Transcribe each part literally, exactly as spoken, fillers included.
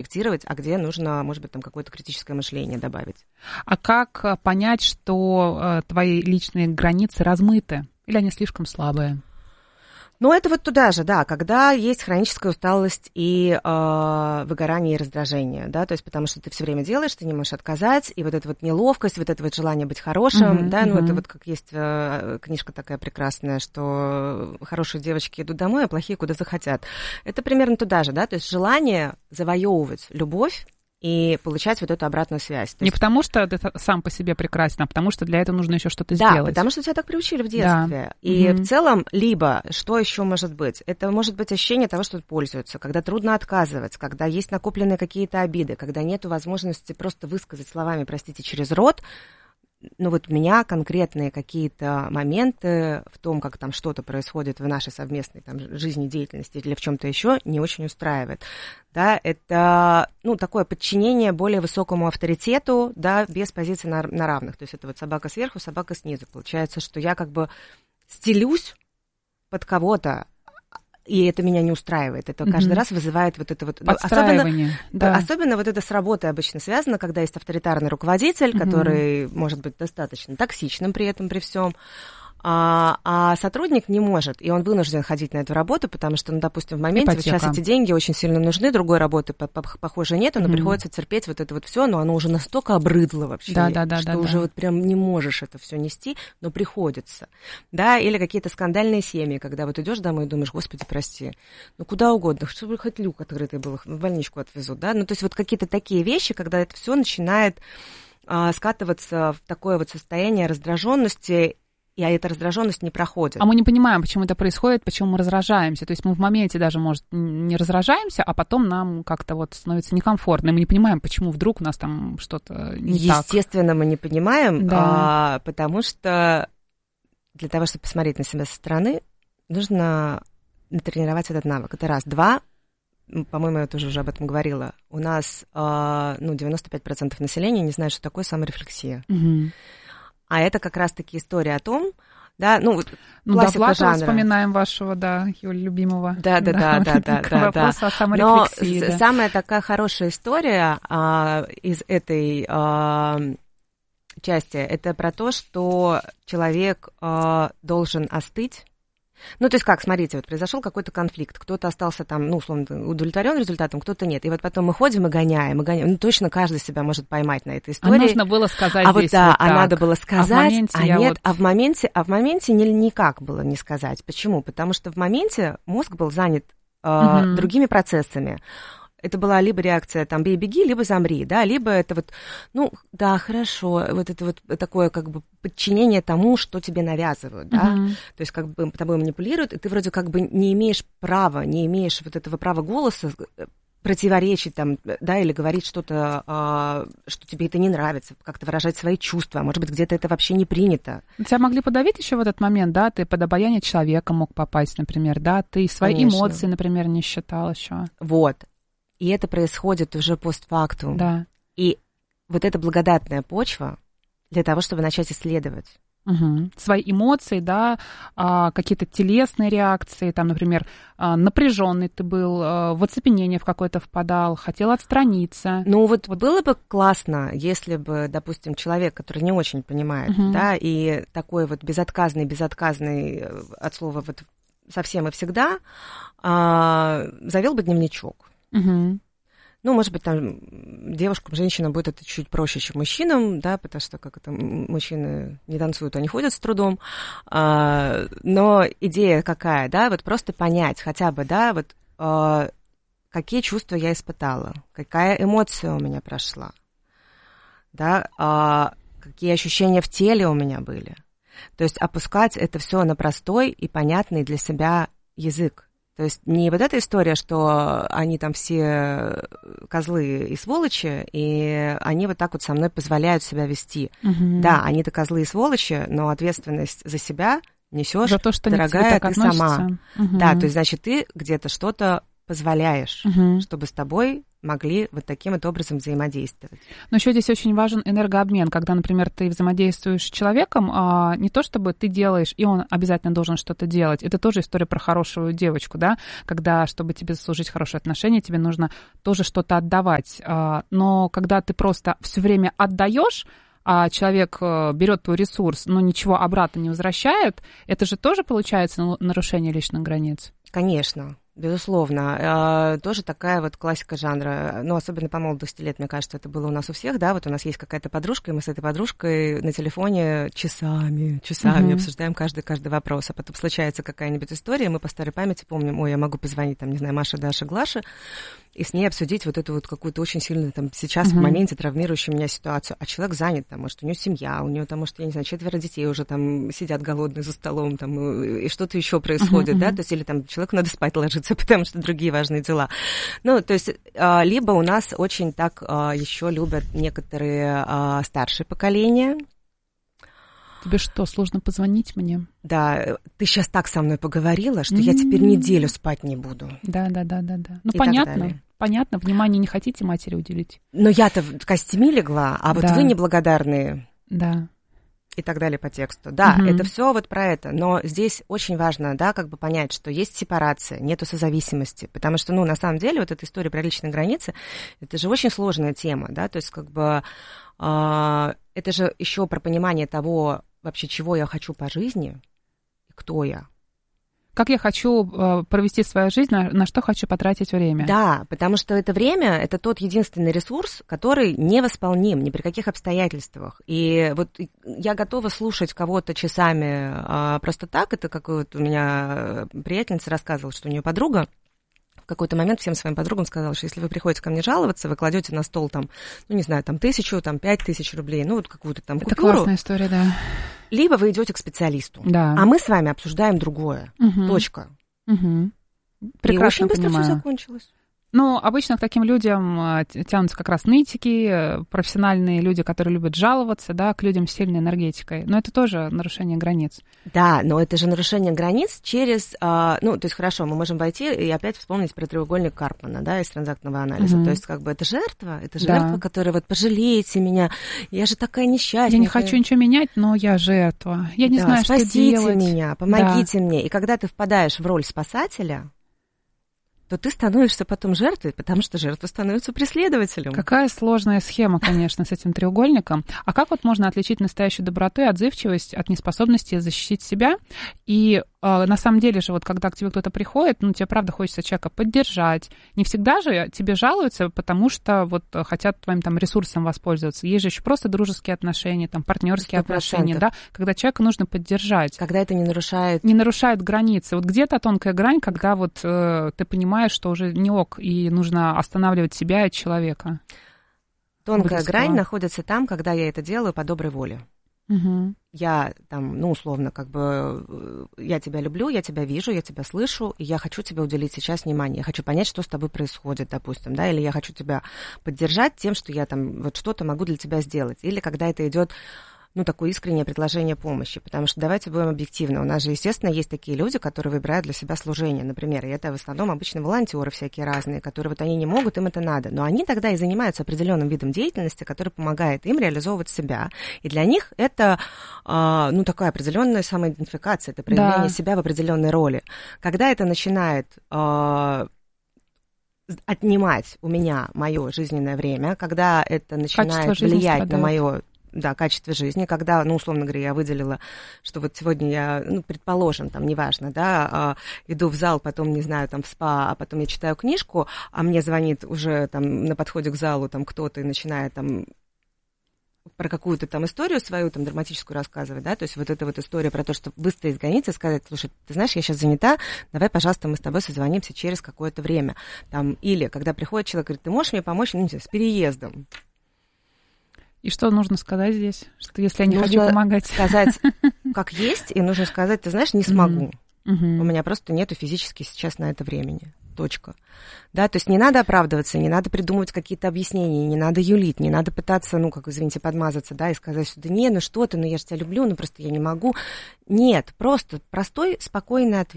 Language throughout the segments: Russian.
корректировать, а где нужно, может быть, там какое-то критическое мышление добавить. А как понять, что твои личные границы размыты или они слишком слабые? Ну, это вот туда же, да, когда есть хроническая усталость и э, выгорание и раздражение, да, то есть потому что ты все время делаешь, ты не можешь отказать, и вот эта вот неловкость, вот это вот желание быть хорошим, uh-huh, да, ну, uh-huh. это вот как есть э, книжка такая прекрасная, что хорошие девочки идут домой, а плохие куда захотят. Это примерно туда же, да, то есть желание завоевывать любовь и получать вот эту обратную связь. То не есть... потому что ты сам по себе прекрасен, а потому что для этого нужно еще что-то да, сделать. Да, потому что тебя так приучили в детстве. Да. И mm-hmm. в целом, либо, что еще может быть? Это может быть ощущение того, что пользуются, когда трудно отказывать, когда есть накопленные какие-то обиды, когда нет возможности просто высказать словами, простите, через рот. Ну вот у меня конкретные какие-то моменты в том, как там что-то происходит в нашей совместной там, жизнедеятельности или в чем-то еще, не очень устраивает. Да, это ну, такое подчинение более высокому авторитету, да, без позиции на, на равных. То есть это вот собака сверху, собака снизу. Получается, что я как бы стелюсь под кого-то, и это меня не устраивает. Это mm-hmm. каждый раз вызывает вот это вот... Подстраивание, особенно, да. особенно вот это с работой обычно связано, когда есть авторитарный руководитель, mm-hmm. который может быть достаточно токсичным при этом, при всем. А, а сотрудник не может, и он вынужден ходить на эту работу, потому что, ну, допустим, в моменте вот сейчас эти деньги очень сильно нужны, другой работы, похоже, нету, но mm-hmm. приходится терпеть вот это вот все, но оно уже настолько обрыдло вообще, да, да, да, что да, уже да. вот прям не можешь это все нести, но приходится, да, или какие-то скандальные семьи, когда вот идешь домой и думаешь, господи, прости, ну куда угодно, чтобы хоть люк открытый был, в больничку отвезут, да, ну то есть вот какие-то такие вещи, когда это все начинает а, скатываться в такое вот состояние раздраженности. И эта раздраженность не проходит. А мы не понимаем, почему это происходит, почему мы раздражаемся. То есть мы в моменте даже, может, не раздражаемся, а потом нам как-то вот становится некомфортно. И мы не понимаем, почему вдруг у нас там что-то не Естественно, так. Естественно, мы не понимаем, да. а, потому что для того, чтобы посмотреть на себя со стороны, нужно натренировать этот навык. Это раз. Два, по-моему, я тоже уже об этом говорила, у нас а, ну, девяносто пять процентов населения не знает, что такое саморефлексия. Угу. А это как раз-таки история о том, да, ну, ну классика Довлатова жанра. Вспоминаем вашего, да, Юль, любимого. Да, да, да, да, да, да. Вопрос да. о саморефлексии. Но да. самая такая хорошая история а, из этой а, части, это про то, что человек а, должен остыть. Ну, то есть как, смотрите, вот произошел какой-то конфликт, кто-то остался там, ну, условно, удовлетворен результатом, кто-то нет. И вот потом мы ходим и гоняем, и гоняем. Ну, точно каждый себя может поймать на этой истории. А нужно было сказать а здесь вот, да, вот а так. надо было сказать, а, а нет, вот... а в моменте, а в моменте не, никак было не сказать. Почему? Потому что в моменте мозг был занят э, угу. другими процессами. Это была либо реакция там «бей-беги», либо «замри», да, либо это вот, ну, да, хорошо, вот это вот такое как бы подчинение тому, что тебе навязывают, да, uh-huh. то есть как бы тобой манипулируют, и ты вроде как бы не имеешь права, не имеешь вот этого права голоса противоречить там, да, или говорить что-то, а, что тебе это не нравится, как-то выражать свои чувства, может быть, где-то это вообще не принято. Тебя могли подавить еще в этот момент, да, ты под обаяние человека мог попасть, например, да, ты свои Конечно. Эмоции, например, не считал еще. Вот. И это происходит уже постфактум. Да. И вот эта благодатная почва для того, чтобы начать исследовать. Угу. Свои эмоции, да, а, какие-то телесные реакции, там, например, а, напряженный ты был, а, в оцепенение в какое-то впадал, хотел отстраниться. Ну вот, вот было бы классно, если бы, допустим, человек, который не очень понимает, угу. да, и такой вот безотказный, безотказный от слова вот совсем и всегда, а, завел бы дневничок. Угу. Ну, может быть, там девушкам, женщинам будет это чуть проще, чем мужчинам, да, потому что как это мужчины не танцуют, они ходят с трудом. А, но идея какая, да, вот просто понять хотя бы, да, вот а, какие чувства я испытала, какая эмоция у меня прошла, да, а, какие ощущения в теле у меня были. То есть опускать это все на простой и понятный для себя язык. То есть не вот эта история, что они там все козлы и сволочи, и они вот так вот со мной позволяют себя вести. Угу. Да, они-то козлы и сволочи, но ответственность за себя несешь, за то, что дорогая, ты относится. сама. Угу. Да, то есть, значит, ты где-то что-то позволяешь, угу. чтобы с тобой могли вот таким вот образом взаимодействовать. Но еще здесь очень важен энергообмен, когда, например, ты взаимодействуешь с человеком, а не то чтобы ты делаешь, и он обязательно должен что-то делать. Это тоже история про хорошую девочку, да, когда, чтобы тебе заслужить хорошие отношения, тебе нужно тоже что-то отдавать. Но когда ты просто все время отдаешь, а человек берет твой ресурс, но ничего обратно не возвращает, это же тоже получается нарушение личных границ? Конечно. Безусловно. Тоже такая вот классика жанра. Ну, особенно по молодости лет, мне кажется, это было у нас у всех, да, вот у нас есть какая-то подружка, и мы с этой подружкой на телефоне часами, часами uh-huh. обсуждаем каждый, каждый вопрос, а потом случается какая-нибудь история, мы по старой памяти помним, ой, я могу позвонить, там, не знаю, Маше, Даше, Глаше, и с ней обсудить вот эту вот какую-то очень сильную, там, сейчас uh-huh. в моменте травмирующую меня ситуацию, а человек занят, там, может, у него семья, у него, там, может, я не знаю, четверо детей уже там сидят голодные за столом, там, и что-то еще происходит, uh-huh. да, то есть, или там человеку надо спать ложиться, потому что другие важные дела. Ну, то есть, либо у нас очень так еще любят некоторые старшие поколения. Тебе что, сложно позвонить мне? Да, ты сейчас так со мной поговорила, что mm-hmm. я теперь неделю спать не буду. Да, да, да, да, да. Ну, и понятно, понятно, внимание не хотите матери уделить. Но я-то в костюме легла, а вот да. вы неблагодарные. Да. И так далее по тексту. Да, угу. это все вот про это. Но здесь очень важно, да, как бы понять, что есть сепарация, нету созависимости. Потому что, ну, на самом деле, вот эта история про личные границы, это же очень сложная тема, да, то есть, как бы, э, это же еще про понимание того, вообще, чего я хочу по жизни и кто я. Как я хочу э, провести свою жизнь, на, на что хочу потратить время. Да, потому что это время, это тот единственный ресурс, который невосполним ни при каких обстоятельствах. И вот я готова слушать кого-то часами э, просто так. Это как вот у меня приятельница рассказывала, что у нее подруга в какой-то момент всем своим подругам сказала, что если вы приходите ко мне жаловаться, вы кладете на стол там, ну не знаю, там тысячу, там пять тысяч рублей, ну вот какую-то там купюру. Это классная история, да. Либо вы идете к специалисту, да. а мы с вами обсуждаем другое. Угу. Точка. Угу. Прекрасно. И очень быстро понимаю. Все закончилось. Ну, обычно к таким людям тянутся как раз нытики, профессиональные люди, которые любят жаловаться, да, к людям с сильной энергетикой. Но это тоже нарушение границ. Да, но это же нарушение границ через... Ну, то есть, хорошо, мы можем пойти и опять вспомнить про треугольник Карпмана, да, из транзактного анализа. Mm-hmm. То есть, как бы, это жертва, это жертва, да. которая вот, пожалейте меня, я же такая несчастная. Я не хочу ничего менять, но я жертва. Я не да, знаю, что делать. Спасите меня, помогите да. мне. И когда ты впадаешь в роль спасателя, то ты становишься потом жертвой, потому что жертва становится преследователем. Какая сложная схема, конечно, с этим треугольником. А как вот можно отличить настоящую доброту и отзывчивость от неспособности защитить себя? И э, на самом деле же, вот когда к тебе кто-то приходит, ну, тебе правда хочется человека поддержать. Не всегда же тебе жалуются, потому что вот хотят твоим там ресурсом воспользоваться. Есть же еще просто дружеские отношения, там, партнерские сто процентов отношения, да, когда человека нужно поддержать. Когда это не нарушает... Не нарушает границы. Вот где-то тонкая грань, когда вот э, ты понимаешь, что уже не ок, и нужно останавливать себя и человека. Тонкая грань находится там, когда я это делаю по доброй воле. Угу. Я там, ну, условно, как бы, я тебя люблю, я тебя вижу, я тебя слышу, и я хочу тебе уделить сейчас внимание, я хочу понять, что с тобой происходит, допустим, да, или я хочу тебя поддержать тем, что я там вот что-то могу для тебя сделать, или когда это идет, ну, такое искреннее предложение помощи, потому что давайте будем объективны, у нас же, естественно, есть такие люди, которые выбирают для себя служение, например, и это в основном обычно волонтеры всякие разные, которые вот они не могут, им это надо, но они тогда и занимаются определенным видом деятельности, который помогает им реализовывать себя, и для них это, ну, такая определенная самоидентификация, это проявление да. себя в определенной роли. Когда это начинает отнимать у меня мое жизненное время, когда это начинает влиять на мое да, качество жизни, когда, ну, условно говоря, я выделила, что вот сегодня я, ну, предположим, там, неважно, да, иду в зал, потом, не знаю, там, в спа, а потом я читаю книжку, а мне звонит уже там на подходе к залу там кто-то и начинает там про какую-то там историю свою, там, драматическую рассказывать, да, то есть вот эта вот история про то, что выставить границы, сказать, слушай, ты знаешь, я сейчас занята, давай, пожалуйста, мы с тобой созвонимся через какое-то время, там, или когда приходит человек, говорит, ты можешь мне помочь, ну, с переездом. И что нужно сказать здесь? Что если я не нужно хочу помогать? Сказать, как есть, и нужно сказать, ты знаешь, не смогу. Mm-hmm. У меня просто нету физически сейчас на это времени. Точка. Да, то есть не надо оправдываться, не надо придумывать какие-то объяснения, не надо юлить, не надо пытаться, ну, как, извините, подмазаться, да, и сказать, что да не, ну что ты, ну я же тебя люблю, ну просто я не могу. Нет, просто простой, спокойный ответ.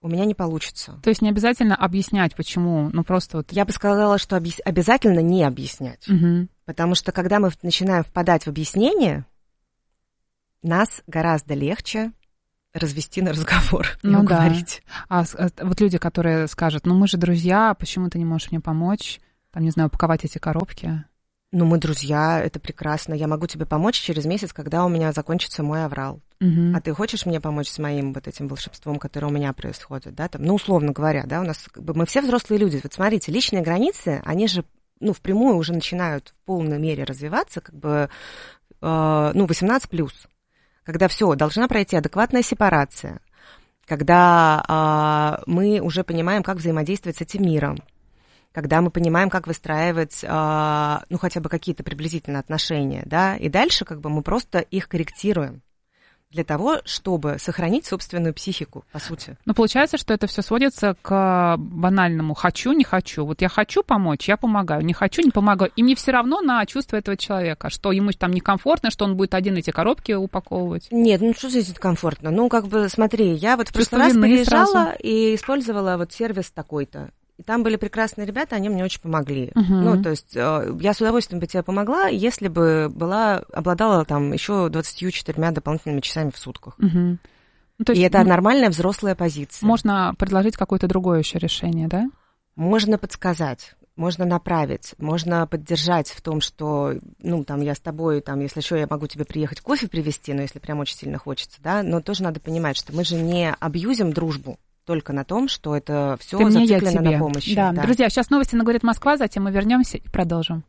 у меня не получится. То есть не обязательно объяснять, почему, ну просто вот... Я бы сказала, что объяс... обязательно не объяснять. Угу. Потому что когда мы начинаем впадать в объяснение, нас гораздо легче развести на разговор и ну, уговорить. Да. А, а вот люди, которые скажут, ну мы же друзья, почему ты не можешь мне помочь, там, не знаю, упаковать эти коробки? Ну, мы друзья, это прекрасно. Я могу тебе помочь через месяц, когда у меня закончится мой аврал. Угу. А ты хочешь мне помочь с моим вот этим волшебством, которое у меня происходит, да? Там, ну, условно говоря, да, у нас как бы мы все взрослые люди. Вот смотрите, личные границы, они же, ну, впрямую уже начинают в полной мере развиваться, как бы, э, ну, восемнадцать плюс. Когда все, должна пройти адекватная сепарация, когда э, мы уже понимаем, как взаимодействовать с этим миром, когда мы понимаем, как выстраивать, э, ну, хотя бы какие-то приблизительные отношения, да, и дальше как бы мы просто их корректируем для того, чтобы сохранить собственную психику, по сути. Но получается, что это все сводится к банальному «хочу, не хочу». Вот я хочу помочь, я помогаю, не хочу, не помогаю. И мне все равно на чувство этого человека, что ему там некомфортно, что он будет один эти коробки упаковывать. Нет, ну что здесь комфортно? Ну, как бы, смотри, я вот в прошлый раз переезжала сразу. И использовала вот сервис такой-то. И там были прекрасные ребята, они мне очень помогли. Uh-huh. Ну, то есть я с удовольствием бы тебе помогла, если бы была, обладала там еще двадцатью четырьмя дополнительными часами в сутках. Uh-huh. Ну, то есть, и это нормальная взрослая позиция. Можно предложить какое-то другое еще решение, да? Можно подсказать, можно направить, можно поддержать в том, что, ну, там, я с тобой, там, если что, я могу тебе приехать кофе привезти, но если прям очень сильно хочется, да, но тоже надо понимать, что мы же не абьюзим дружбу только на том, что это все зациклено на помощи. Да. Да. Друзья, сейчас новости на «Говорит Москва», затем мы вернемся и продолжим.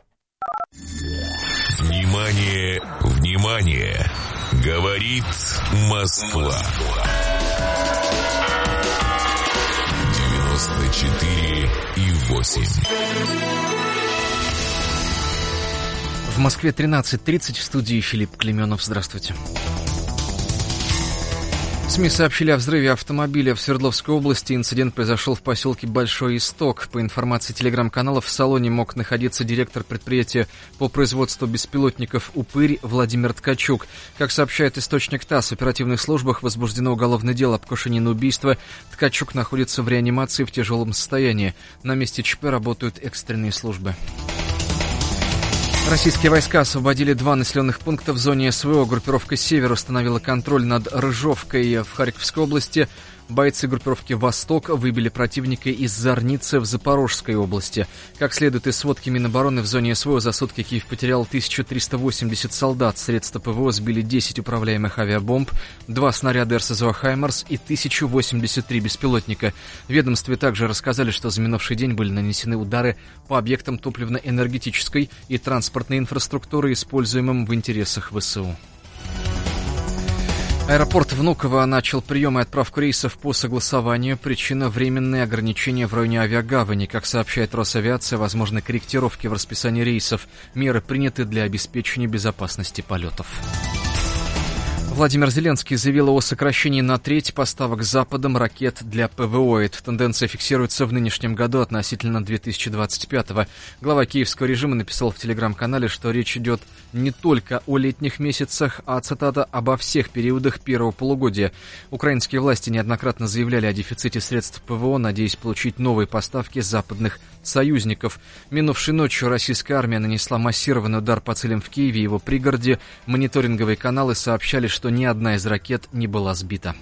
Внимание, внимание! Говорит Москва. девяносто четыре и восемь. В Москве тринадцать тридцать, в студии Филипп Клеменов. Здравствуйте. СМИ сообщили о взрыве автомобиля в Свердловской области. Инцидент произошел в поселке Большой Исток. По информации телеграм-каналов, в салоне мог находиться директор предприятия по производству беспилотников «Упырь» Владимир Ткачук. Как сообщает источник ТАСС, в оперативных службах возбуждено уголовное дело о покушении на убийство. Ткачук находится в реанимации в тяжелом состоянии. На месте ЧП работают экстренные службы. Российские войска освободили два населенных пункта в зоне СВО. Группировка «Север» установила контроль над Рыжовкой в Харьковской области. Бойцы группировки «Восток» выбили противника из Зорницы в Запорожской области. Как следует из сводки Минобороны, в зоне СВО за сутки Киев потерял тысячу триста восемьдесят солдат. Средства ПВО сбили десять управляемых авиабомб, два снаряда РСЗО «Хаймарс» и тысячу восемьдесят три беспилотника. В ведомстве также рассказали, что за минувший день были нанесены удары по объектам топливно-энергетической и транспортной инфраструктуры, используемым в интересах ВСУ. Аэропорт Внуково начал прием и отправку рейсов по согласованию. Причина – временные ограничения в районе авиагавани. Как сообщает Росавиация, возможны корректировки в расписании рейсов. Меры приняты для обеспечения безопасности полетов. Владимир Зеленский заявил о сокращении на треть поставок Западом ракет для ПВО. Эта тенденция фиксируется в нынешнем году относительно две тысячи двадцать пятого. Глава киевского режима написал в телеграм-канале, что речь идет не только о летних месяцах, а, цитата, обо всех периодах первого полугодия. Украинские власти неоднократно заявляли о дефиците средств ПВО, надеясь получить новые поставки западных союзников. Минувшей ночью российская армия нанесла массированный удар по целям в Киеве и его пригороде. Мониторинговые каналы сообщали, что ни одна из ракет не была сбита.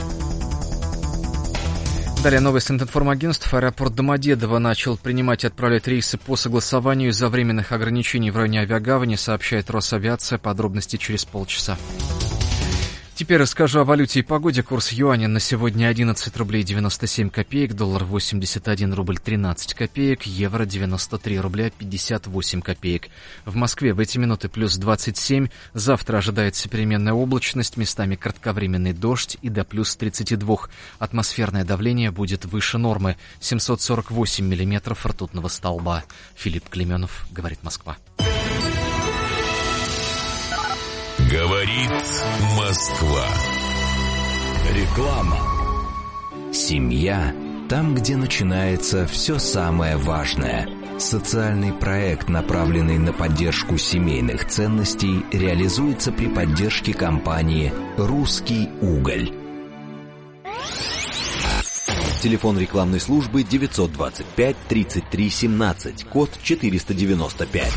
Далее новости от информагентств. Аэропорт Домодедово начал принимать и отправлять рейсы по согласованию из-за временных ограничений в районе авиагавани, сообщает Росавиация. Подробности через полчаса. Теперь расскажу о валюте и погоде. Курс юаня на сегодня одиннадцать рублей девяносто семь копеек, доллар восемьдесят один рубль тринадцать копеек, евро девяносто три рубля пятьдесят восемь копеек. В Москве в эти минуты плюс двадцать семь. Завтра ожидается переменная облачность, местами кратковременный дождь и до плюс тридцати двух. Атмосферное давление будет выше нормы. семьсот сорок восемь миллиметров ртутного столба. Филипп Клеменов, говорит Москва. Говорит Москва. Реклама. Семья там, где начинается все самое важное. Социальный проект, направленный на поддержку семейных ценностей, реализуется при поддержке компании «Русский уголь». Телефон рекламной службы девятьсот двадцать пять тридцать три семнадцать, код четыреста девяносто пять.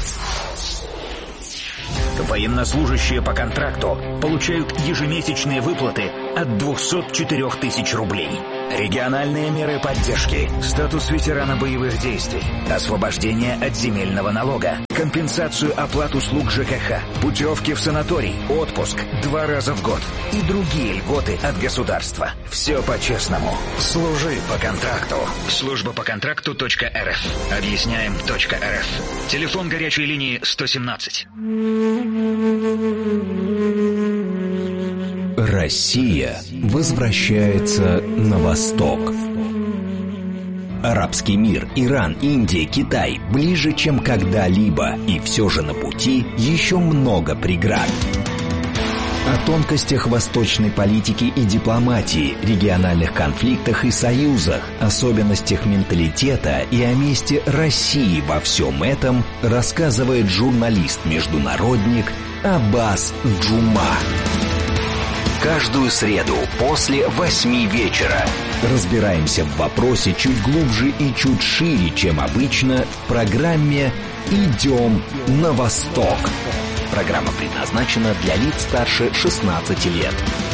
Военнослужащие по контракту получают ежемесячные выплаты от двести четыре тысячи рублей. Региональные меры поддержки, статус ветерана боевых действий, освобождение от земельного налога, компенсацию оплат услуг ЖКХ, путевки в санаторий, отпуск два раза в год и другие льготы от государства. Все по-честному. Служи по контракту. Служба по контракту .рф. Объясняем .рф. Телефон горячей линии сто семнадцать. Россия возвращается на восток. Арабский мир, Иран, Индия, Китай ближе, чем когда-либо, и все же на пути еще много преград. О тонкостях восточной политики и дипломатии, региональных конфликтах и союзах, особенностях менталитета и о месте России во всем этом рассказывает журналист-международник Аббас Джума. Каждую среду после восьми вечера разбираемся в вопросе чуть глубже и чуть шире, чем обычно, в программе «Идем на восток». Программа предназначена для лиц старше шестнадцати лет.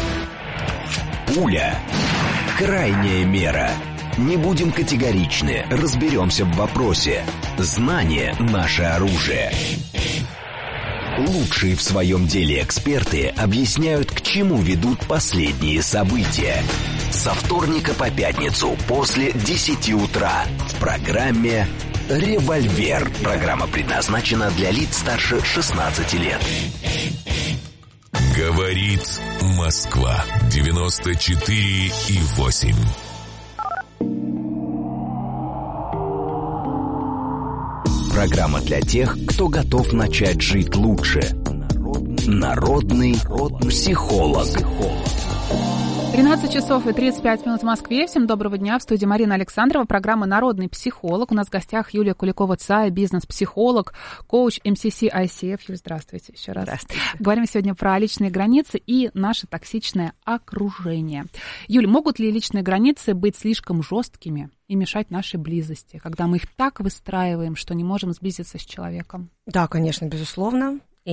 Пуля. Крайняя мера. Не будем категоричны, разберемся в вопросе. Знание – наше оружие. Лучшие в своем деле эксперты объясняют, к чему ведут последние события. Со вторника по пятницу после десяти утра в программе «Револьвер». Программа предназначена для лиц старше шестнадцати лет. Говорит Москва. девяносто четыре и восемь. Программа для тех, кто готов начать жить лучше. Народный психолог. тринадцать часов и тридцать пять минут в Москве. Всем доброго дня. В студии Марина Александрова. Программа «Народный психолог». У нас в гостях Юлия Куликова-Цай, бизнес-психолог, коуч эм си си ай си эф. Юлия, здравствуйте еще раз. Здравствуйте. Говорим сегодня про личные границы и наше токсичное окружение. Юлия, могут ли личные границы быть слишком жесткими и мешать нашей близости, когда мы их так выстраиваем, что не можем сблизиться с человеком? Да, конечно, безусловно. И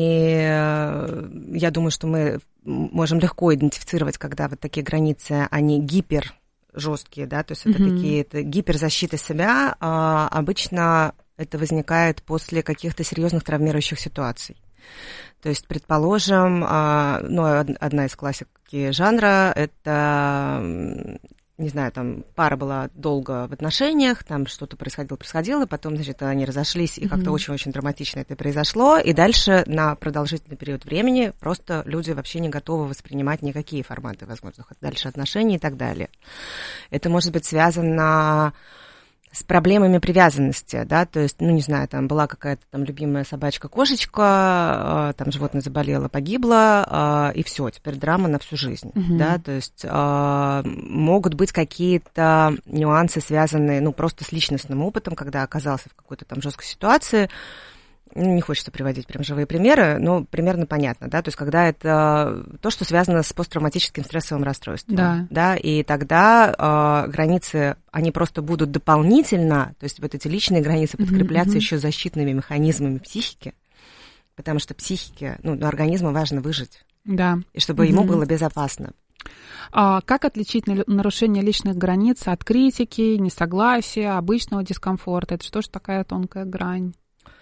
я думаю, что мы можем легко идентифицировать, когда вот такие границы, они гипер жесткие, да, то есть это mm-hmm. какие-то гиперзащиты себя. А обычно это возникает после каких-то серьезных травмирующих ситуаций. То есть, предположим, ну, одна из классик жанра – это, не знаю, там пара была долго в отношениях, там что-то происходило, происходило, потом, значит, они разошлись, и как-то mm-hmm. очень-очень драматично это произошло, и дальше на продолжительный период времени просто люди вообще не готовы воспринимать никакие форматы возможных дальше отношений и так далее. Это может быть связано с проблемами привязанности, да, то есть, ну, не знаю, там была какая-то там любимая собачка-кошечка, там животное заболело, погибло, и все, теперь драма на всю жизнь, mm-hmm. да, то есть могут быть какие-то нюансы, связанные, ну, просто с личностным опытом, когда оказался в какой-то там жесткой ситуации. Не хочется приводить прям живые примеры, но примерно понятно, да, то есть когда это то, что связано с посттравматическим стрессовым расстройством, да, да, и тогда э, границы, они просто будут дополнительно, то есть вот эти личные границы подкрепляться mm-hmm. еще защитными механизмами психики, потому что психике, ну, организму важно выжить, да, и чтобы mm-hmm. ему было безопасно. А как отличить нарушение личных границ от критики, несогласия, обычного дискомфорта? Это что же такая тонкая грань?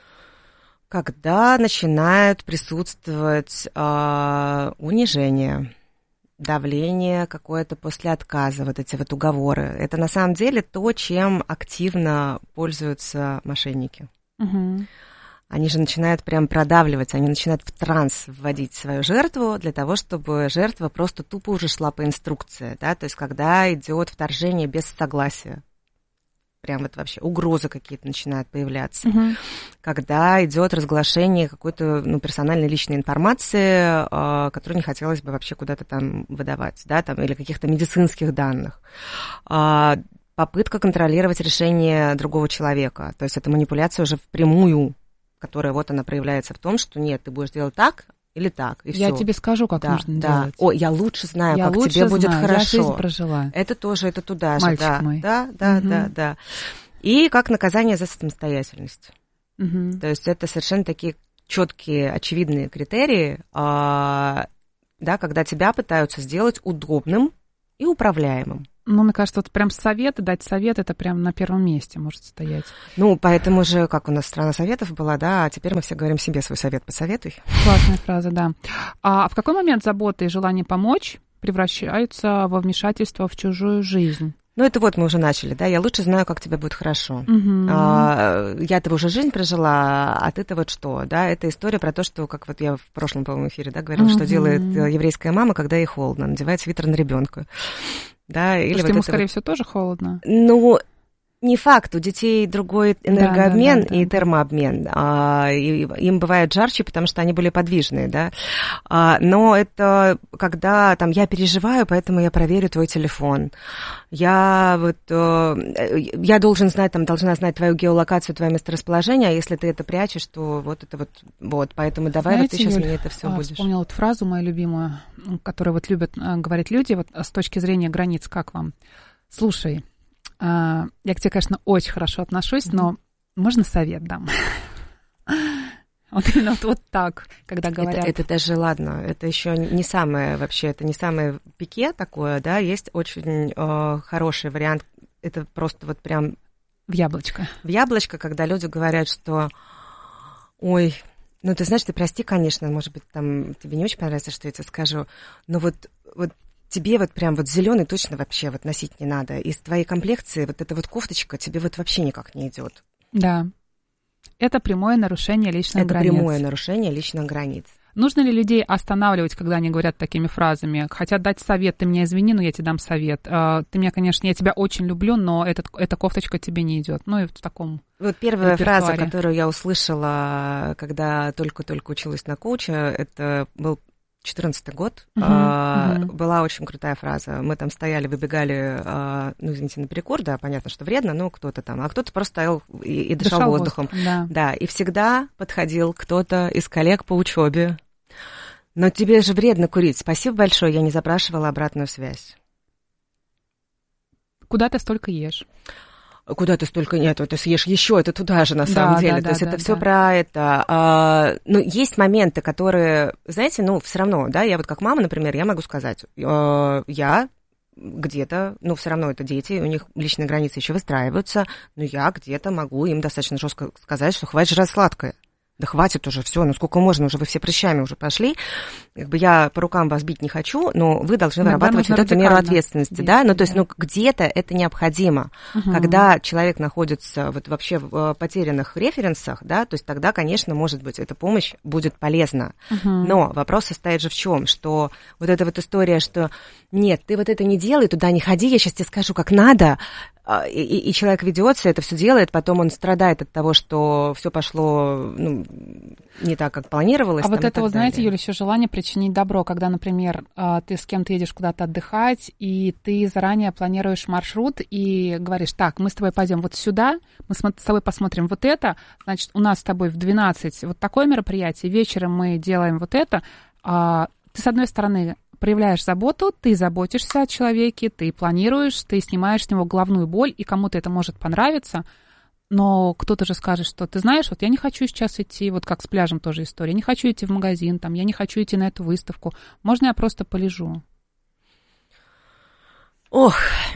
Когда начинает присутствовать э, унижение, давление какое-то после отказа, вот эти вот уговоры. Это на самом деле то, чем активно пользуются мошенники. Угу. Они же начинают прям продавливать, они начинают в транс вводить свою жертву для того, чтобы жертва просто тупо уже шла по инструкции, да, то есть когда идет вторжение без согласия. Прям вот вообще угрозы какие-то начинают появляться. Uh-huh. Когда идет разглашение какой-то, ну, персональной личной информации, э, которую не хотелось бы вообще куда-то там выдавать, да, там, или каких-то медицинских данных. Э, попытка контролировать решение другого человека. То есть это манипуляция уже впрямую, которая вот она проявляется в том, что нет, ты будешь делать так, или так, и Я всё. тебе скажу, как да, нужно да. делать. О, я лучше знаю, я как лучше тебе будет знаю. хорошо. Я жизнь прожила. Это тоже, это туда Мальчик же, да. мой. Да, да, Угу. да, да. И как наказание за самостоятельность. Угу. То есть это совершенно такие четкие, очевидные критерии, а, да, когда тебя пытаются сделать удобным и управляемым. Ну, мне кажется, вот прям советы, дать совет, это прям на первом месте может стоять. Ну, поэтому же, как у нас страна советов была, да, а теперь мы все говорим себе свой совет посоветуй. Классная фраза, да. А в какой момент забота и желание помочь превращаются во вмешательство в чужую жизнь? Ну, это вот мы уже начали, да, я лучше знаю, как тебе будет хорошо. Угу. А, я-то уже жизнь прожила, а ты-то вот что, да, это история про то, что, как вот я в прошлом, по-моему, эфире, да, говорила, угу. что делает еврейская мама, когда ей холодно, надевает свитер на ребенка. Да, или Потому вот что ему, это скорее вот... всего, тоже холодно. Ну, не факт, у детей другой энергообмен да, да, да, и да. термообмен. А, и им бывает жарче, потому что они более подвижные, да. А, но это когда там я переживаю, поэтому я проверю твой телефон. Я вот я должен знать, там, должна знать твою геолокацию, твое месторасположение, а если ты это прячешь, то вот это вот, вот, поэтому давай. Знаете, вот ты сейчас Юль, мне это все а, будешь. Вспомнила вот фразу мою любимую, которую вот любят а, говорить люди, вот с точки зрения границ, как вам? Слушай, а, я к тебе, конечно, очень хорошо отношусь, mm-hmm. но можно совет дам? Вот именно вот, вот так, когда говорят. Это, это даже, ладно, это еще не самое вообще, это не самое пике такое, да, есть очень э, хороший вариант, это просто вот прям... В яблочко. В яблочко, когда люди говорят, что, ой, ну ты знаешь, ты прости, конечно, может быть, там тебе не очень понравится, что я тебе скажу, но вот, вот тебе вот прям вот зеленый точно вообще вот носить не надо, из твоей комплекции вот эта вот кофточка тебе вот вообще никак не идет. Да. Это прямое нарушение личных Это границ. Это прямое нарушение личных границ. Нужно ли людей останавливать, когда они говорят такими фразами? Хотят дать совет, ты меня извини, но я тебе дам совет. Ты меня, конечно, я тебя очень люблю, но этот, эта кофточка тебе не идет. Ну и в таком Вот первая репертуаре. Фраза, которую я услышала, когда только-только училась на коуча, это был четырнадцатый год, uh-huh, а, uh-huh. была очень крутая фраза. Мы там стояли, выбегали, а, ну, извините, на перекур, да, понятно, что вредно, но кто-то там, а кто-то просто стоял и, и дышал, дышал воздухом. Воздух, да. да, и всегда подходил кто-то из коллег по учебе. Но тебе же вредно курить. Спасибо большое, я не запрашивала обратную связь. Куда ты столько ешь? Куда ты столько нет, ты съешь еще, это туда же на самом да, деле. Да, То есть да, это да, все да. про это. А, ну, есть моменты, которые, знаете, ну, все равно, да, я вот как мама, например, я могу сказать, э, я где-то, ну, все равно это дети, у них личные границы еще выстраиваются, но я где-то могу им достаточно жестко сказать, что хватит жрать сладкое. Да хватит уже, все, ну сколько можно, уже вы все прыщами уже пошли. Как бы я по рукам вас бить не хочу, но вы должны Иногда вырабатывать вот эту меру ответственности, действовать, да? Ну, то есть, да. ну, где-то это необходимо. Угу. Когда человек находится вот вообще в потерянных референсах, да, то есть тогда, конечно, может быть, эта помощь будет полезна. Угу. Но вопрос состоит же в чем, что вот эта вот история, что нет, ты вот это не делай, туда не ходи, я сейчас тебе скажу, как надо. И, и, и человек ведется, это все делает, потом он страдает от того, что все пошло ну, не так, как планировалось. А там, вот это вот, далее. знаете, Юля, еще желание причинить добро, когда, например, ты с кем-то едешь куда-то отдыхать, и ты заранее планируешь маршрут и говоришь, так, мы с тобой пойдем вот сюда, мы с тобой посмотрим вот это, значит, у нас с тобой в двенадцать вот такое мероприятие, вечером мы делаем вот это. Ты, с одной стороны, проявляешь заботу, ты заботишься о человеке, ты планируешь, ты снимаешь с него головную боль, и кому-то это может понравиться, но кто-то же скажет, что ты знаешь, вот я не хочу сейчас идти, вот как с пляжем тоже история, не хочу идти в магазин, там, я не хочу идти на эту выставку, можно я просто полежу? Ох,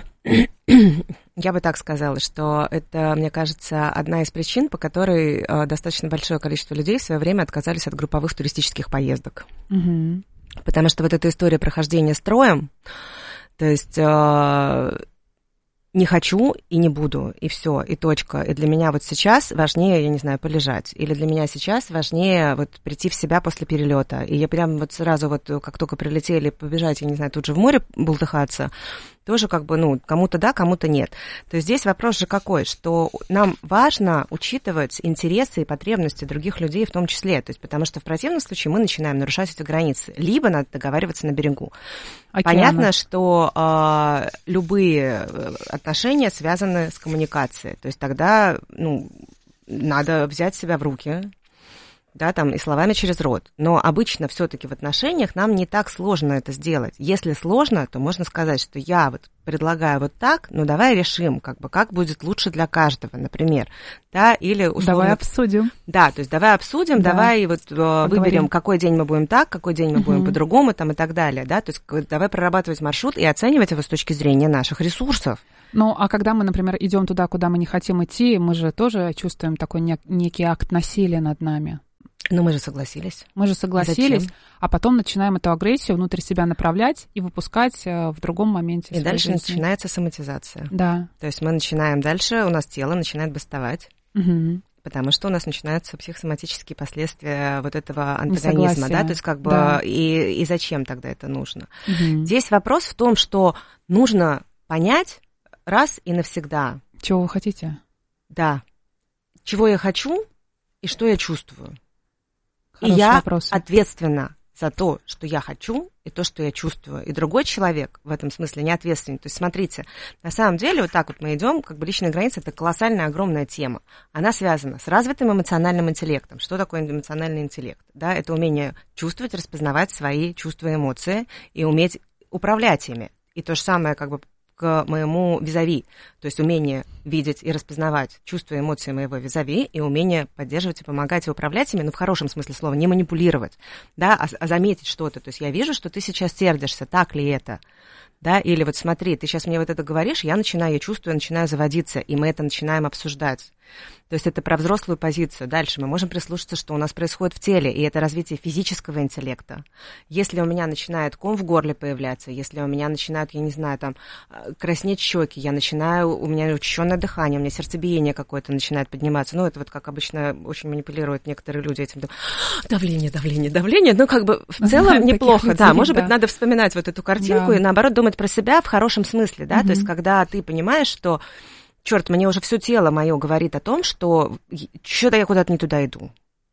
я бы так сказала, что это, мне кажется, одна из причин, по которой достаточно большое количество людей в свое время отказались от групповых туристических поездок. Угу. Потому что вот эта история прохождения строем, то есть э, не хочу и не буду, и все, и точка. И для меня вот сейчас важнее, я не знаю, полежать. Или для меня сейчас важнее вот прийти в себя после перелета. И я прям вот сразу вот, как только прилетели, побежать, я не знаю, тут же в море бултыхаться, тоже как бы, ну, кому-то да, кому-то нет. То есть здесь вопрос же какой, что нам важно учитывать интересы и потребности других людей в том числе, то есть потому что в противном случае мы начинаем нарушать эти границы, либо надо договариваться на берегу. Океана. Понятно, что э, любые отношения связаны с коммуникацией, то есть тогда, ну, надо взять себя в руки, да, там, и словами через рот. Но обычно все-таки в отношениях нам не так сложно это сделать. Если сложно, то можно сказать, что я вот предлагаю вот так, ну давай решим, как бы, как будет лучше для каждого, например, да, или условно... Давай обсудим. Да, то есть давай обсудим, да. давай вот Поговорим. Выберем, какой день мы будем так, какой день мы будем угу. по-другому, там, и так далее, да, то есть давай прорабатывать маршрут и оценивать его с точки зрения наших ресурсов. Ну, а когда мы, например, идем туда, куда мы не хотим идти, мы же тоже чувствуем такой нек- некий акт насилия над нами. Ну, мы же согласились. Мы же согласились, Зачем? А потом начинаем эту агрессию внутрь себя направлять и выпускать в другом моменте. И дальше жизни. начинается соматизация. Да. То есть мы начинаем дальше, у нас тело начинает бастовать. Угу. Потому что у нас начинаются психосоматические последствия вот этого антагонизма, да, то есть как бы да. и, и зачем тогда это нужно? Угу. Здесь вопрос в том, что нужно понять раз и навсегда. Чего вы хотите? Да. Чего я хочу и что я чувствую. Хороший и я вопрос. ответственна за то, что я хочу, и то, что я чувствую. И другой человек в этом смысле не ответственен. То есть, смотрите, на самом деле, вот так вот мы идем, как бы личная граница – это колоссальная, огромная тема. Она связана с развитым эмоциональным интеллектом. Что такое эмоциональный интеллект? Да, это умение чувствовать, распознавать свои чувства и эмоции и уметь управлять ими. И то же самое, как бы, к моему визави, то есть умение видеть и распознавать чувства и эмоции моего визави и умение поддерживать и помогать и управлять ими, ну, в хорошем смысле слова, не манипулировать, да, а, а заметить что-то. То есть я вижу, что ты сейчас сердишься, так ли это, да, или вот смотри, ты сейчас мне вот это говоришь, я начинаю, я чувствую, я начинаю заводиться, и мы это начинаем обсуждать. То есть это про взрослую позицию. Дальше мы можем прислушаться, что у нас происходит в теле, и это развитие физического интеллекта. Если у меня начинает ком в горле появляться, если у меня начинают, я не знаю, там, краснеть щеки, я начинаю, у меня учащенное дыхание, у меня сердцебиение какое-то начинает подниматься. Ну, это вот как обычно очень манипулируют некоторые люди этим. Давление, давление, давление. Ну, как бы в целом неплохо. Да, может быть, надо вспоминать вот эту картинку и, наоборот, думать про себя в хорошем смысле, да, то есть когда ты понимаешь, что черт, мне уже все тело мое говорит о том, что что-то я куда-то не туда иду.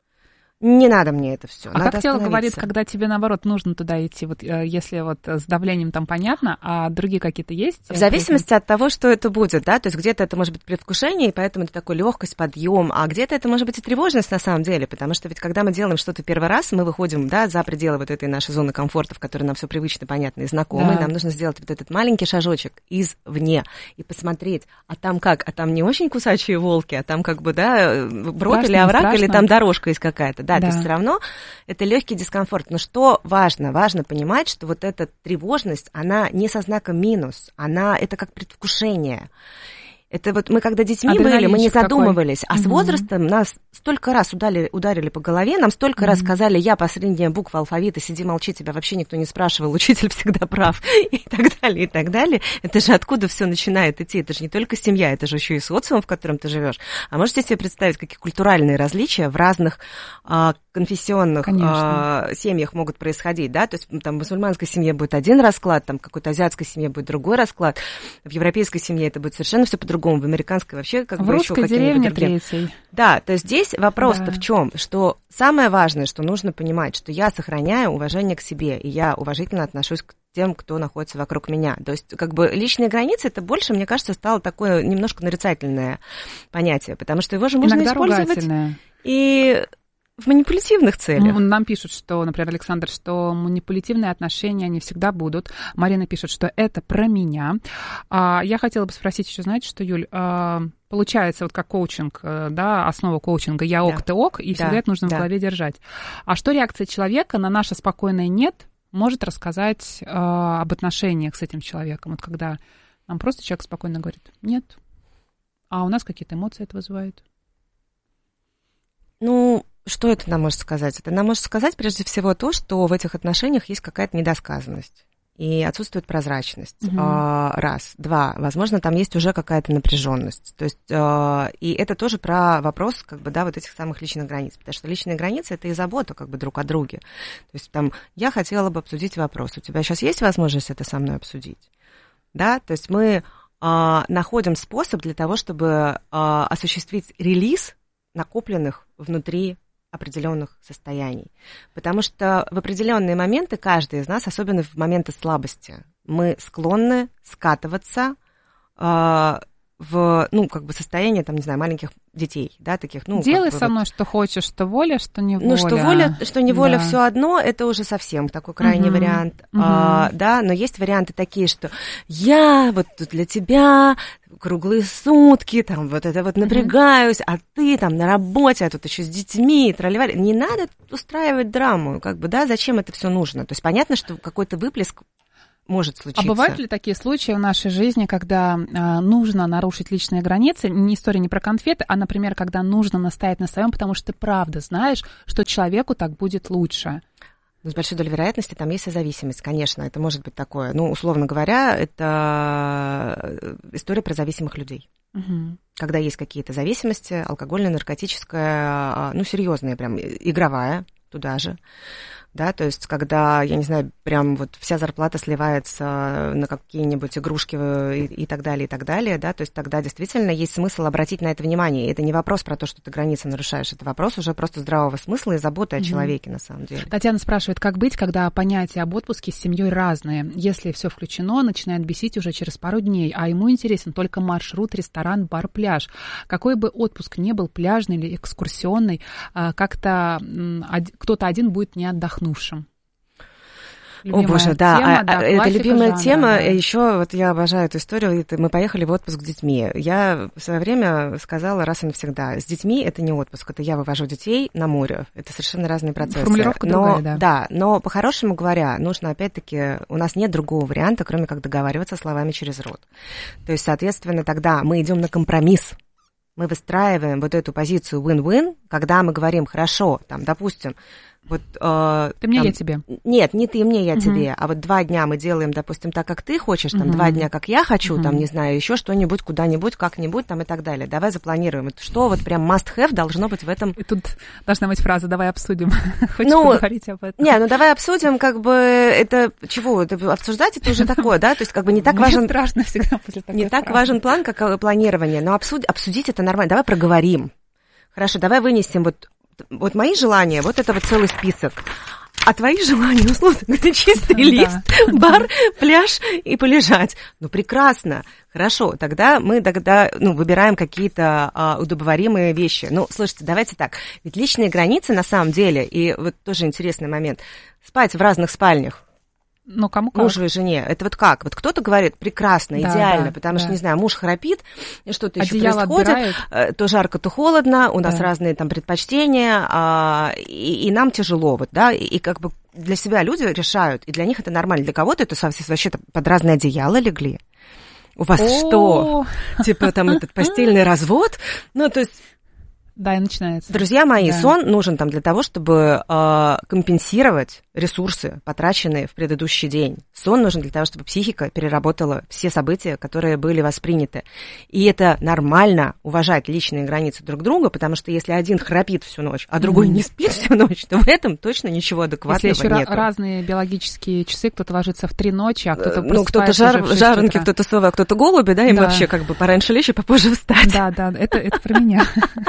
Не надо мне это все. А как тело говорит, когда тебе, наоборот, нужно туда идти? Вот если вот с давлением там понятно, а другие какие-то есть? В зависимости от того, что это будет, да, то есть где-то это может быть предвкушение, и поэтому это такой легкость, подъем, а где-то это может быть и тревожность на самом деле, потому что ведь когда мы делаем что-то первый раз, мы выходим, да, за пределы вот этой нашей зоны комфорта, в которой нам все привычно, понятно и знакомо, да. И нам нужно сделать вот этот маленький шажочек извне и посмотреть, а там как, а там не очень кусачие волки, а там как бы, да, брод страшно, или овраг, страшно. Или там дорожка есть какая-то, да. Да, да. То есть все равно это легкий дискомфорт. Но что важно? Важно понимать, что вот эта тревожность, она не со знаком минус, она это как предвкушение. Это вот мы когда детьми были, мы не задумывались, какой? А с возрастом нас столько раз ударили, ударили по голове, нам столько mm-hmm. раз сказали, я последняя буква алфавита, сиди, молчи, тебя вообще никто не спрашивал, учитель всегда прав, и так далее, и так далее. Это же откуда все начинает идти? Это же не только семья, это же еще и социум, в котором ты живешь. А можете себе представить, какие культуральные различия в разных а, конфессионных а, семьях могут происходить, да? То есть там в мусульманской семье будет один расклад, там в какой-то азиатской семье будет другой расклад, в европейской семье это будет совершенно все по-другому. В американской вообще как в бы еще какие-нибудь другие. Третьей. Да, то есть здесь вопрос-то да. в чем, что самое важное, что нужно понимать, что я сохраняю уважение к себе, и я уважительно отношусь к тем, кто находится вокруг меня. То есть как бы личные границы, это больше, мне кажется, стало такое немножко нарицательное понятие, потому что его же можно иногда использовать ругательное. И в манипулятивных целях. Нам пишут, что, например, Александр, что манипулятивные отношения, они всегда будут. Марина пишет, что это про меня. А, я хотела бы спросить еще, знаете что, Юль, а, получается, вот как коучинг, да, основа коучинга, я ок, да. ты ок, и всегда да. это нужно да. в голове держать. А что реакция человека на наше спокойное «нет» может рассказать а, об отношениях с этим человеком? Вот когда нам просто человек спокойно говорит «нет», а у нас какие-то эмоции это вызывает? Ну, что это нам может сказать? Это нам может сказать, прежде всего, то, что в этих отношениях есть какая-то недосказанность и отсутствует прозрачность. Угу. А, раз. Два. Возможно, там есть уже какая-то напряженность. То есть, а, и это тоже про вопрос, как бы, да, вот этих самых личных границ. Потому что личные границы – это и забота, как бы, друг о друге. То есть, там, я хотела бы обсудить вопрос. У тебя сейчас есть возможность это со мной обсудить? Да? То есть, мы а, находим способ для того, чтобы а, осуществить релиз накопленных внутри определенных состояний. Потому что в определенные моменты каждый из нас, особенно в моменты слабости, мы склонны скатываться э, в, ну, как бы состояние, там, не знаю, маленьких детей, да, таких, ну... Делай как бы, со мной, вот, что хочешь, что воля, что не воля. Ну, что воля, что не воля, да. все одно, это уже совсем такой крайний uh-huh. вариант, uh-huh. А, да, но есть варианты такие, что я вот тут для тебя круглые сутки, там, вот это вот напрягаюсь, uh-huh. а ты там на работе, а тут еще с детьми, тролливали. Не надо устраивать драму, как бы, да, зачем это все нужно? То есть понятно, что какой-то выплеск может случиться. А бывают ли такие случаи в нашей жизни, когда э, нужно нарушить личные границы? Не история не про конфеты, а, например, когда нужно настоять на своем, потому что ты правда знаешь, что человеку так будет лучше. Ну, с большой долей вероятности там есть и зависимость, конечно, это может быть такое. Ну, условно говоря, это история про зависимых людей. Угу. Когда есть какие-то зависимости, алкогольная, наркотическая, ну, серьезная, прям игровая, туда же. Да, то есть, когда, я не знаю, прям вот вся зарплата сливается на какие-нибудь игрушки и, и так далее, и так далее, да, то есть тогда действительно есть смысл обратить на это внимание. И это не вопрос про то, что ты границы нарушаешь, это вопрос уже просто здравого смысла и заботы mm-hmm. о человеке, на самом деле. Татьяна спрашивает, как быть, когда понятия об отпуске с семьей разные? Если все включено, начинает бесить уже через пару дней, а ему интересен только маршрут, ресторан, бар, пляж. Какой бы отпуск ни был, пляжный или экскурсионный, как-то кто-то один будет не отдохнувшим. Любимая О, боже, да, тема, а, да это любимая жанра, тема. Да. Еще вот я обожаю эту историю. Это мы поехали в отпуск с детьми. Я в свое время сказала раз и навсегда: с детьми это не отпуск, это я вывожу детей на море. Это совершенно разные процессы. Формулировка но, другая, да. Да, но по-хорошему говоря, нужно опять-таки, у нас нет другого варианта, кроме как договариваться словами через рот. То есть, соответственно, тогда мы идем на компромисс. Мы выстраиваем вот эту позицию win-win, когда мы говорим: хорошо, там, допустим, вот, э, ты мне, там, я тебе. Нет, не ты мне, я uh-huh. тебе. А вот два дня мы делаем, допустим, так, как ты хочешь, там, uh-huh. два дня, как я хочу, uh-huh. там, не знаю, еще что-нибудь, куда-нибудь, как-нибудь, там, и так далее. Давай запланируем. Это что вот прям must-have должно быть в этом. И тут должна быть фраза: давай обсудим. Хочешь ну, поговорить об этом? Не, ну давай обсудим, как бы, это чего? Это, обсуждать это уже такое, да? То есть, как бы не так важен... страшно всегда после такой Не так важен план, как планирование, но обсудить, обсудить это нормально. Давай проговорим. Хорошо, давай вынесем вот Вот мои желания, вот это вот целый список. А твои желания, условно говоря, чистый лист, бар, пляж и полежать. Ну, прекрасно. Хорошо, тогда мы тогда, ну, выбираем какие-то а, удобоваримые вещи. Ну, слушайте, давайте так. Ведь личные границы на самом деле, и вот тоже интересный момент, спать в разных спальнях. Ну, кому как. Мужу и жене. Это вот как? Вот кто-то говорит: прекрасно, да, идеально, да, потому да. что, не знаю, муж храпит, что-то еще Одеяло происходит, отбирает. То жарко, то холодно, у нас да. разные там предпочтения, а, и, и нам тяжело, вот, да, и, и как бы для себя люди решают, и для них это нормально, для кого-то это вообще под разные одеяла легли. У вас О-о-о. что? Типа там этот постельный развод? Ну, то есть... Да, и начинается. Друзья мои, да. сон нужен там для того, чтобы э, компенсировать ресурсы, потраченные в предыдущий день. Сон нужен для того, чтобы психика переработала все события, которые были восприняты. И это нормально уважать личные границы друг друга, потому что если один храпит всю ночь, а другой mm-hmm. не спит всю ночь, то в этом точно ничего адекватного если еще нету. Разные биологические часы, кто-то ложится в три ночи, а кто-то Ну, кто-то жар, жаронки, кто-то совы, а кто-то голуби, да, им да. вообще как бы пораньше лечь и попозже встать. Да, да, это, это про меня.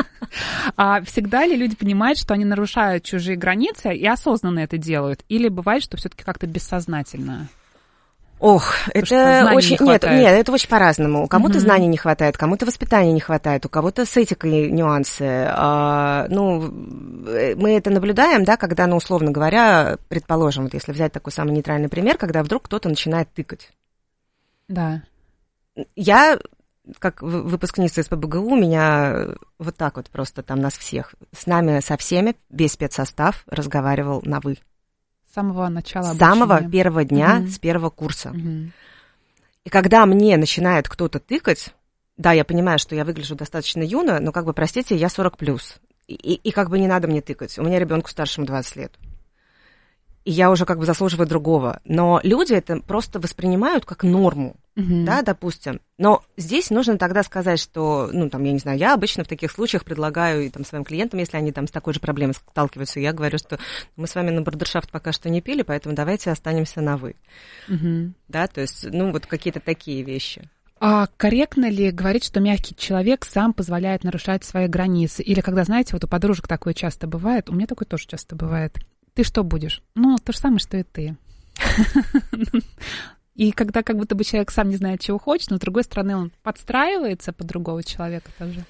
А всегда ли люди понимают, что они нарушают чужие границы и осознанно это делают? Или бывает, что все-таки как-то бессознательно? Ох, Потому это очень... Не нет, нет, это очень по-разному. Кому-то uh-huh. знаний не хватает, кому-то воспитания не хватает, у кого-то с этикой нюансы. А, ну, мы это наблюдаем, да, когда, ну, условно говоря, предположим, вот если взять такой самый нейтральный пример, когда вдруг кто-то начинает тыкать. Да. Я... как выпускница из ПБГУ, меня вот так вот просто там нас всех, с нами со всеми, весь спецсостав разговаривал на «вы». С самого начала обучения. С самого первого дня, угу. с первого курса. Угу. И когда мне начинает кто-то тыкать, да, я понимаю, что я выгляжу достаточно юно, но, как бы, простите, я сорок плюс. И, и, и как бы не надо мне тыкать. У меня ребенку старшему двадцать лет. И я уже как бы заслуживаю другого. Но люди это просто воспринимают как норму, uh-huh. да, допустим. Но здесь нужно тогда сказать, что, ну, там, я не знаю, я обычно в таких случаях предлагаю и, там, своим клиентам, если они там с такой же проблемой сталкиваются, я говорю, что мы с вами на брудершафт пока что не пили, поэтому давайте останемся на «вы». Uh-huh. Да, то есть, ну, вот какие-то такие вещи. А корректно ли говорить, что мягкий человек сам позволяет нарушать свои границы? Или когда, знаете, вот у подружек такое часто бывает, у меня такое тоже часто бывает. Ты что будешь? Ну, то же самое, что и ты. И когда как будто бы человек сам не знает, чего хочет, но с другой стороны он подстраивается под другого человека тоже.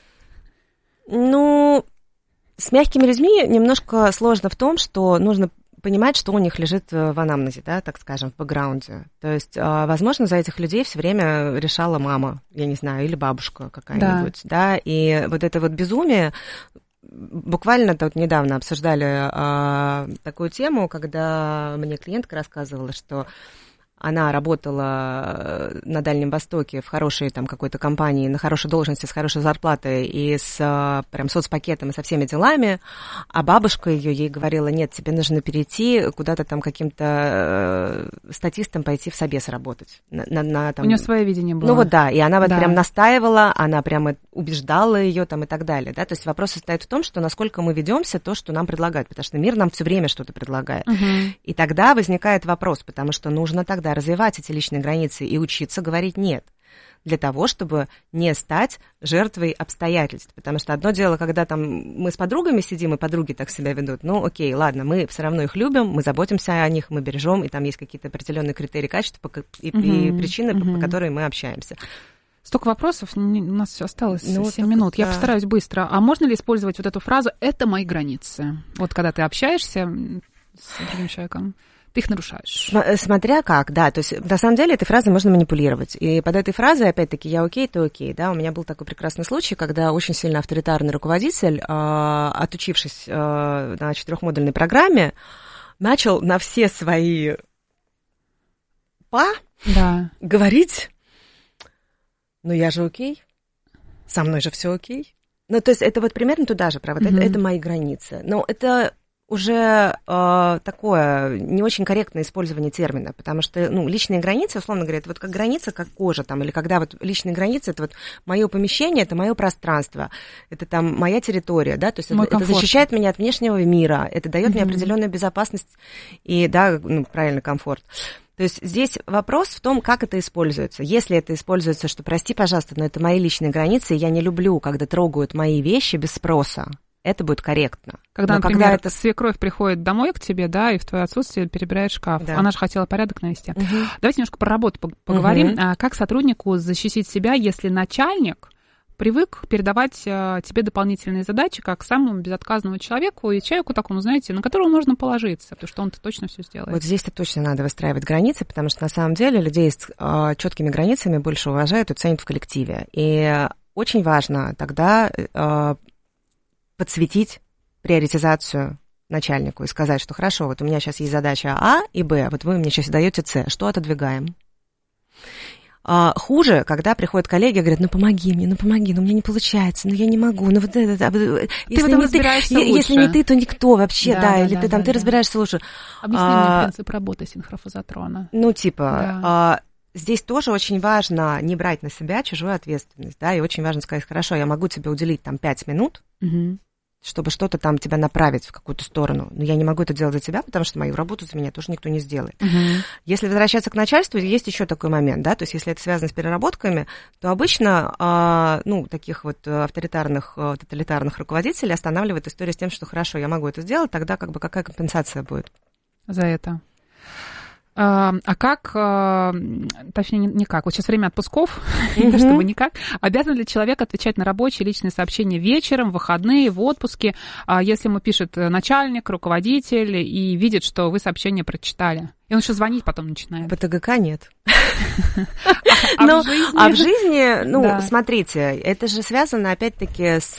Ну, с мягкими людьми немножко сложно в том, что нужно понимать, что у них лежит в анамнезе, да, так скажем, в бэкграунде. То есть, возможно, за этих людей все время решала мама, я не знаю, или бабушка какая-нибудь, да, да? И вот это вот безумие. Буквально тут недавно обсуждали а, такую тему, когда мне клиентка рассказывала, что она работала на Дальнем Востоке в хорошей там какой-то компании, на хорошей должности, с хорошей зарплатой и с прям соцпакетом и со всеми делами, а бабушка ее ей говорила: нет, тебе нужно перейти куда-то там каким-то статистом пойти в собес работать. На, на, на, там... У нее свое видение было. Ну вот да, и она вот да. прям настаивала, она прямо убеждала ее там и так далее, да, то есть вопрос состоит в том, что насколько мы ведемся то, что нам предлагают, потому что мир нам все время что-то предлагает. Угу. И тогда возникает вопрос, потому что нужно тогда развивать эти личные границы и учиться говорить «нет», для того, чтобы не стать жертвой обстоятельств. Потому что одно дело, когда там мы с подругами сидим, и подруги так себя ведут, ну окей, ладно, мы все равно их любим, мы заботимся о них, мы бережем, и там есть какие-то определенные критерии качества и, uh-huh, и причины, uh-huh. по, по которой мы общаемся. Столько вопросов, у нас все осталось ну, семь минут. Да. Я постараюсь быстро. А можно ли использовать вот эту фразу «это мои границы»? Вот когда ты общаешься с другим человеком, ты их нарушаешь. Смотря как, да. То есть, на самом деле, этой фразой можно манипулировать. И под этой фразой, опять-таки, я окей, то окей. Да, у меня был такой прекрасный случай, когда очень сильно авторитарный руководитель, отучившись на четырехмодульной программе, начал на все свои «па» да. говорить: ну я же окей, со мной же все окей. Ну, то есть, это вот примерно туда же, правда, mm-hmm. это, это мои границы. Но это уже э, такое не очень корректное использование термина, потому что, ну, личные границы, условно говоря, это вот как граница, как кожа, там, или когда вот личные границы, это вот мое помещение, это мое пространство, это там моя территория, да, то есть это, это защищает меня от внешнего мира, это дает mm-hmm. мне определенную безопасность и, да, ну, правильно, комфорт. То есть здесь вопрос в том, как это используется. Если это используется, что, прости, пожалуйста, но это мои личные границы, и я не люблю, когда трогают мои вещи без спроса, это будет корректно. Когда, но например, когда это... свекровь приходит домой к тебе, да, и в твое отсутствие перебирает шкаф. Да. Она же хотела порядок навести. Угу. Давайте немножко про работу поговорим. Угу. А как сотруднику защитить себя, если начальник привык передавать тебе дополнительные задачи как самому безотказному человеку и человеку такому, знаете, на которого можно положиться, потому что он-то точно все сделает. Вот здесь-то точно надо выстраивать границы, потому что на самом деле людей с э, четкими границами больше уважают и ценят в коллективе. И очень важно тогда э, подсветить приоритизацию начальнику и сказать, что хорошо, вот у меня сейчас есть задача А и Б, вот вы мне сейчас даете С, что отодвигаем? А, хуже, когда приходят коллеги и говорят: ну помоги мне, ну помоги, ну у меня не получается, ну я не могу, ну вот это, ты если, в этом не ты, если не ты, то никто вообще, да, да, да или да, ты там, да, ты да. разбираешься лучше. Объясни а, мне принцип работы синхрофазотрона. Ну типа, да. а, здесь тоже очень важно не брать на себя чужую ответственность, да, и очень важно сказать: хорошо, я могу тебе уделить там пять минут, угу. чтобы что-то там тебя направить в какую-то сторону. Но я не могу это делать за тебя, потому что мою работу за меня тоже никто не сделает. Uh-huh. Если возвращаться к начальству, есть еще такой момент, да, то есть если это связано с переработками, то обычно, а, ну, таких вот авторитарных, тоталитарных руководителей останавливает история с тем, что хорошо, я могу это сделать, тогда как бы какая компенсация будет? За это. А, а как, точнее, не как, вот сейчас время отпусков, не то чтобы никак, обязан ли человек отвечать на рабочие личные сообщения вечером, в выходные, в отпуске, если ему пишет начальник, руководитель и видит, что вы сообщение прочитали? И он еще звонить потом начинает. По ТГК нет. А в жизни? А в жизни, ну, смотрите, это же связано, опять-таки, с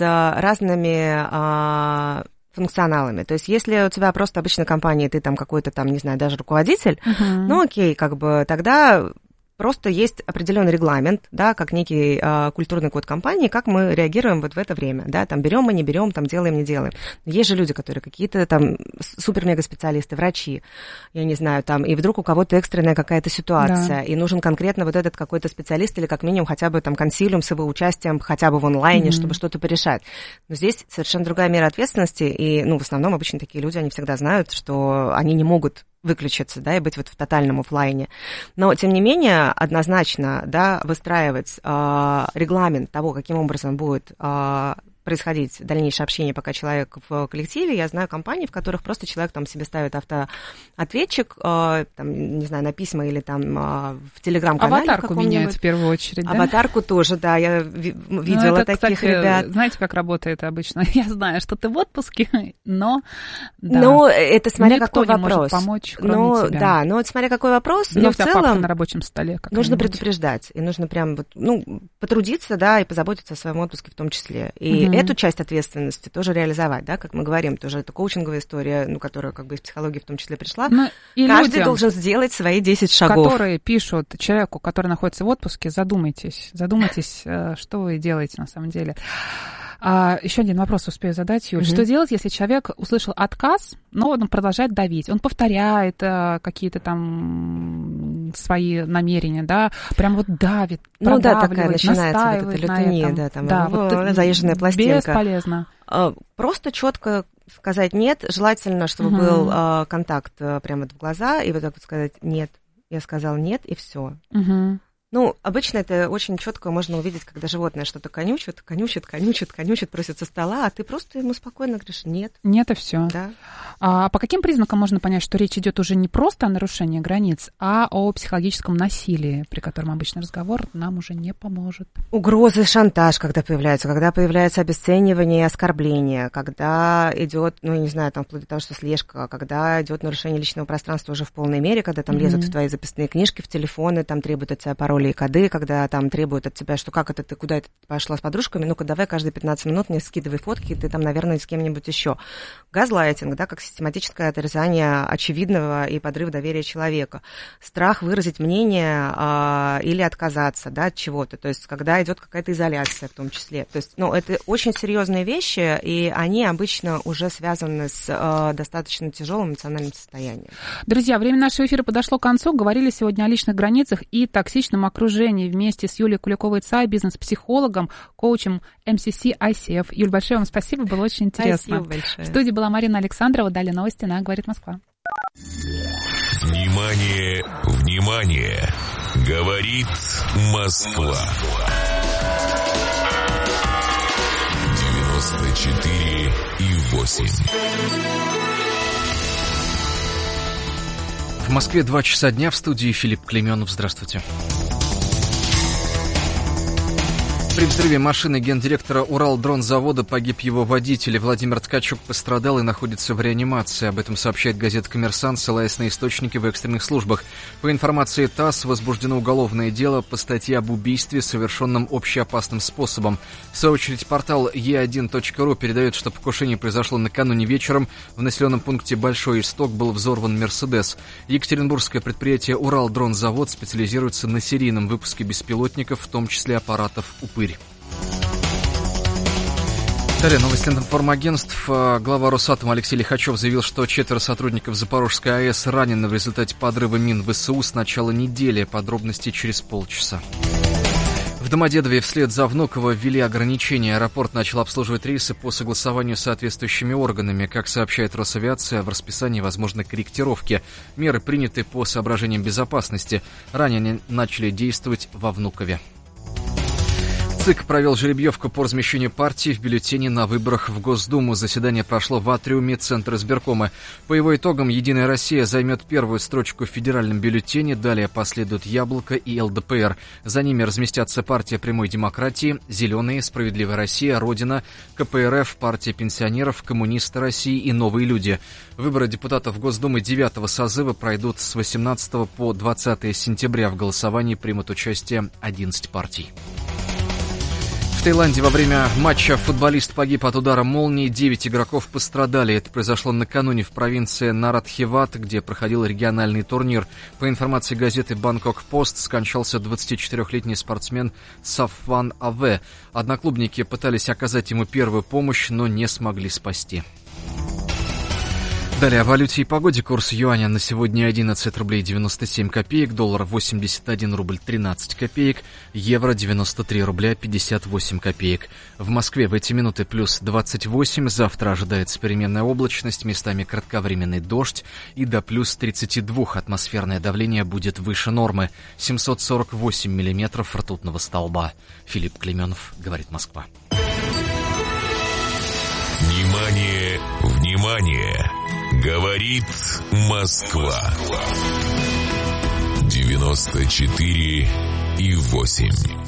разными функционалами. То есть, если у тебя просто обычная компания, ты там какой-то там, не знаю, даже руководитель, uh-huh. ну окей, как бы тогда просто есть определенный регламент, да, как некий э, культурный код компании, как мы реагируем вот в это время, да, там берем мы, не берем, там делаем, не делаем. Есть же люди, которые какие-то там супер-мега-специалисты, врачи, я не знаю, там, и вдруг у кого-то экстренная какая-то ситуация, да. и нужен конкретно вот этот какой-то специалист или как минимум хотя бы там консилиум с его участием, хотя бы в онлайне, mm-hmm. чтобы что-то порешать. Но здесь совершенно другая мера ответственности, и, ну, в основном обычно такие люди, они всегда знают, что они не могут выключиться, да, и быть вот в тотальном офлайне. Но, тем не менее, однозначно, да, выстраивать э, регламент того, каким образом будет э, происходить дальнейшее общение, пока человек в коллективе. Я знаю компании, в которых просто человек там себе ставит автоответчик, э, там, не знаю, на письма или там э, в телеграм-канале. Аватарку меняет в первую очередь, да? Аватарку тоже, да, я ви- видела это, таких кстати, ребят. Знаете, как работает обычно? Я знаю, что ты в отпуске, но... Да, ну, это смотря никто какой не вопрос. может помочь, кроме ну, тебя. Да, но это смотря какой вопрос, Где но у в тебя целом... папка на рабочем столе? Нужно предупреждать, и нужно прям вот, ну, потрудиться, да, и позаботиться о своем отпуске в том числе. И mm-hmm. эту часть ответственности тоже реализовать, да, как мы говорим, тоже это коучинговая история, ну, которая как бы из психологии в том числе пришла. Ну, каждый людям, должен сделать свои десять шагов. Которые пишут человеку, который находится в отпуске, задумайтесь, задумайтесь, что вы делаете на самом деле. А, еще один вопрос успею задать, Юль. Mm-hmm. Что делать, если человек услышал отказ, но он продолжает давить? Он повторяет а, какие-то там свои намерения, да, прям вот давит, ну да, такая начинается вот эта лютония, да, там, да, вот, вот заезженная пластинка. Бесполезно. Просто четко сказать нет, желательно, чтобы mm-hmm. был а, контакт а, прямо в глаза, и вот так вот сказать нет. Я сказал нет, и все. Mm-hmm. Ну, обычно это очень четко можно увидеть, когда животное что-то конючит, конючит, конючит, конючит, просит со стола, а ты просто ему спокойно говоришь нет. Нет, и все. Да. А по каким признакам можно понять, что речь идет уже не просто о нарушении границ, а о психологическом насилии, при котором обычный разговор нам уже не поможет? Угрозы, шантаж, когда появляются, когда появляется обесценивание и оскорбление, когда идет, ну, не знаю, там, вплоть до того, что слежка, когда идет нарушение личного пространства уже в полной мере, когда там mm-hmm. лезут в твои записные книжки, в телефоны, там требуют от тебя пароли и коды, когда там требуют от тебя, что как это ты, куда это ты пошла с подружками, ну-ка давай каждые пятнадцать минут мне скидывай фотки, ты там, наверное, с кем-нибудь еще. Газлайтинг, да, как систематическое отрицание очевидного и подрыв доверия человека. Страх выразить мнение а, или отказаться, да, от чего-то, то есть когда идет какая-то изоляция в том числе. То есть, ну, это очень серьезные вещи, и они обычно уже связаны с а, достаточно тяжелым эмоциональным состоянием. Друзья, время нашего эфира подошло к концу. Говорили сегодня о личных границах и токсичном окружении вместе с Юлией Куликовой-Цай, бизнес-психологом, коучем эм си си ай си эф. Юль, большое вам спасибо, было очень интересно. Спасибо большое. В студии была Марина Александрова. Далее новости на «Говорит Москва». Внимание, внимание! Говорит Москва. девяносто четыре и восемь. В Москве два часа дня, в студии Филипп Клеменов. Здравствуйте. При взрыве машины гендиректора Уралдронзавода погиб его водитель. Владимир Ткачук пострадал и находится в реанимации. Об этом сообщает газета «Коммерсант», ссылаясь на источники в экстренных службах. По информации ТАСС, возбуждено уголовное дело по статье об убийстве, совершенном общеопасным способом. В свою очередь, портал е один точка ру передает, что покушение произошло накануне вечером. В населенном пункте Большой Исток был взорван «Мерседес». Екатеринбургское предприятие «Уралдронзавод» специализируется на серийном выпуске беспилотников, в том числе аппаратов «Упырь». Далее новости информагентств. Глава Росатома Алексей Лихачев заявил, что четверо сотрудников Запорожской АЭС ранены в результате подрыва мин ВСУ с начала недели. Подробности через полчаса. В Домодедове вслед за Внуково ввели ограничения. Аэропорт начал обслуживать рейсы по согласованию с соответствующими органами. Как сообщает Росавиация, в расписании возможны корректировки. Меры приняты по соображениям безопасности. Ранее они начали действовать во Внукове. ЦИК провел жеребьевку по размещению партий в бюллетене на выборах в Госдуму. Заседание прошло в атриуме Центра избиркома. По его итогам «Единая Россия» займет первую строчку в федеральном бюллетене, далее последуют «Яблоко» и эл дэ пэ эр. За ними разместятся партия «Прямой демократии», «Зеленые», «Справедливая Россия», «Родина», ка пэ эр эф, партия пенсионеров, «Коммунисты России» и «Новые люди». Выборы депутатов Госдумы девятого созыва пройдут с восемнадцатого по двадцатое сентября. В голосовании примут участие одиннадцать партий. В Таиланде во время матча футболист погиб от удара молнии, девять игроков пострадали. Это произошло накануне в провинции Наратхиват, где проходил региональный турнир. По информации газеты «Бангкок Пост», скончался двадцатичетырёхлетний спортсмен Сафван Аве. Одноклубники пытались оказать ему первую помощь, но не смогли спасти. Далее о валюте и погоде. Курс юаня на сегодня одиннадцать рублей девяносто семь копеек, доллар восемьдесят один рубль тринадцать копеек, евро девяносто три рубля пятьдесят восемь копеек. В Москве в эти минуты плюс двадцать восемь, завтра ожидается переменная облачность, местами кратковременный дождь и до плюс тридцати двух атмосферное давление будет выше нормы, семьсот сорок восемь миллиметров ртутного столба. Филипп Клеменов, говорит Москва. Внимание, внимание! Говорит Москва. девяносто четыре и восемь.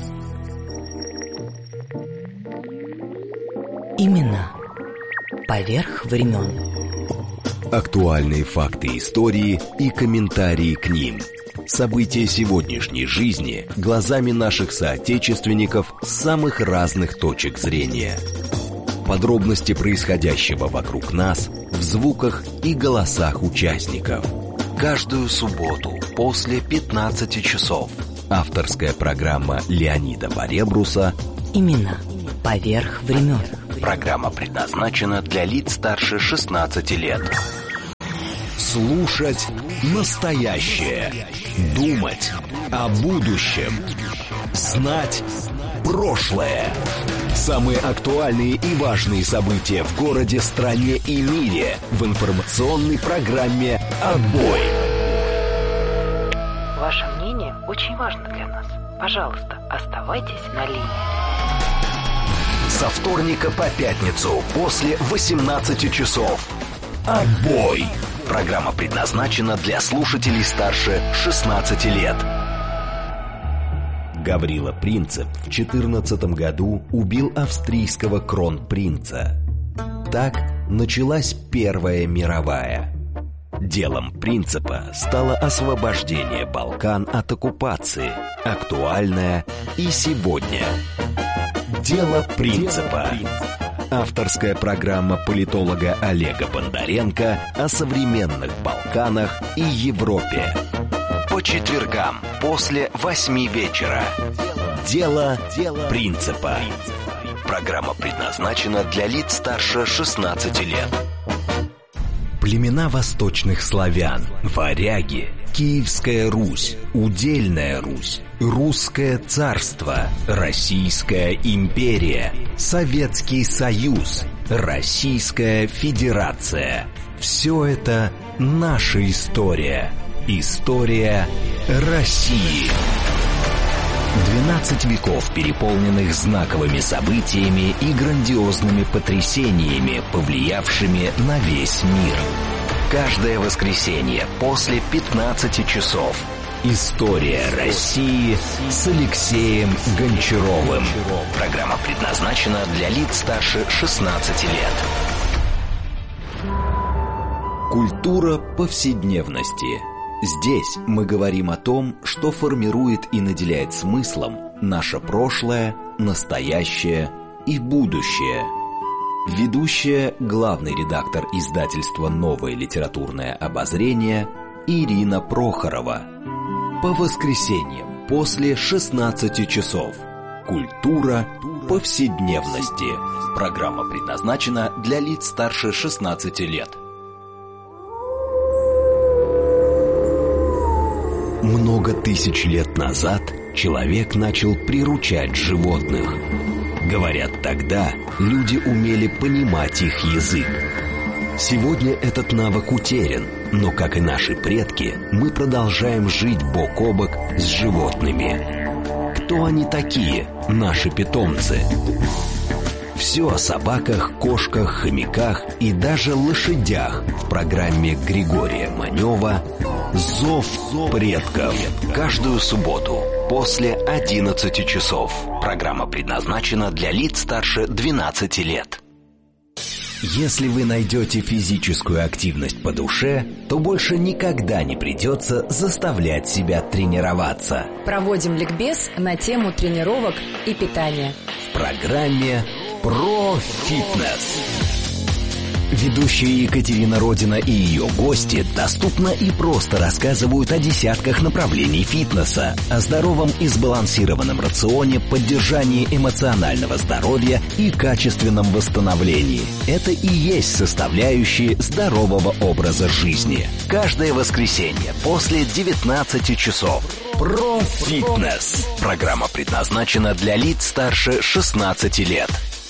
Имена поверх времен. Актуальные факты истории и комментарии к ним. События сегодняшней жизни глазами наших соотечественников с самых разных точек зрения. Подробности происходящего вокруг нас в звуках и голосах участников. Каждую субботу после пятнадцати часов. Авторская программа Леонида Баребруса «Имена поверх времен». Программа предназначена для лиц старше шестнадцати лет. Слушать настоящее. Думать о будущем. Знать прошлое. Самые актуальные и важные события в городе, стране и мире в информационной программе «Отбой». Ваше мнение очень важно для нас. Пожалуйста, оставайтесь на линии. Со вторника по пятницу после восемнадцати часов. «Отбой». Программа предназначена для слушателей старше шестнадцати лет. Гаврила Принцип в четырнадцатом году убил австрийского кронпринца. Так началась Первая мировая. Делом Принципа стало освобождение Балкан от оккупации, актуальное и сегодня. Дело Принципа. Авторская программа политолога Олега Бондаренко о современных Балканах и Европе. По четвергам после восьми вечера. Дело Принципа. Программа предназначена для лиц старше шестнадцати лет. Племена восточных славян, варяги, Киевская Русь, Удельная Русь, Русское царство, Российская империя, Советский Союз, Российская Федерация. Все это наша история. История России. двенадцать веков, переполненных знаковыми событиями и грандиозными потрясениями, повлиявшими на весь мир. Каждое воскресенье после пятнадцати часов. История России с Алексеем Гончаровым. Программа предназначена для лиц старше шестнадцати лет. Культура повседневности. Здесь мы говорим о том, что формирует и наделяет смыслом наше прошлое, настоящее и будущее. Ведущая, главный редактор издательства «Новое литературное обозрение» Ирина Прохорова. По воскресеньям после шестнадцати часов. Культура повседневности. Программа предназначена для лиц старше шестнадцати лет. Много тысяч лет назад человек начал приручать животных. Говорят, тогда люди умели понимать их язык. Сегодня этот навык утерян, но, как и наши предки, мы продолжаем жить бок о бок с животными. Кто они такие, наши питомцы? Все о собаках, кошках, хомяках и даже лошадях в программе Григория Манева «Зов предков». Каждую субботу после одиннадцати часов. Программа предназначена для лиц старше двенадцати лет. Если вы найдете физическую активность по душе, то больше никогда не придется заставлять себя тренироваться. Проводим ликбез на тему тренировок и питания. В программе «Про фитнес». Ведущие Екатерина Родина и ее гости доступно и просто рассказывают о десятках направлений фитнеса, о здоровом и сбалансированном рационе, поддержании эмоционального здоровья и качественном восстановлении. Это и есть составляющие здорового образа жизни. Каждое воскресенье после девятнадцати часов. Про фитнес. Программа предназначена для лиц старше шестнадцати лет.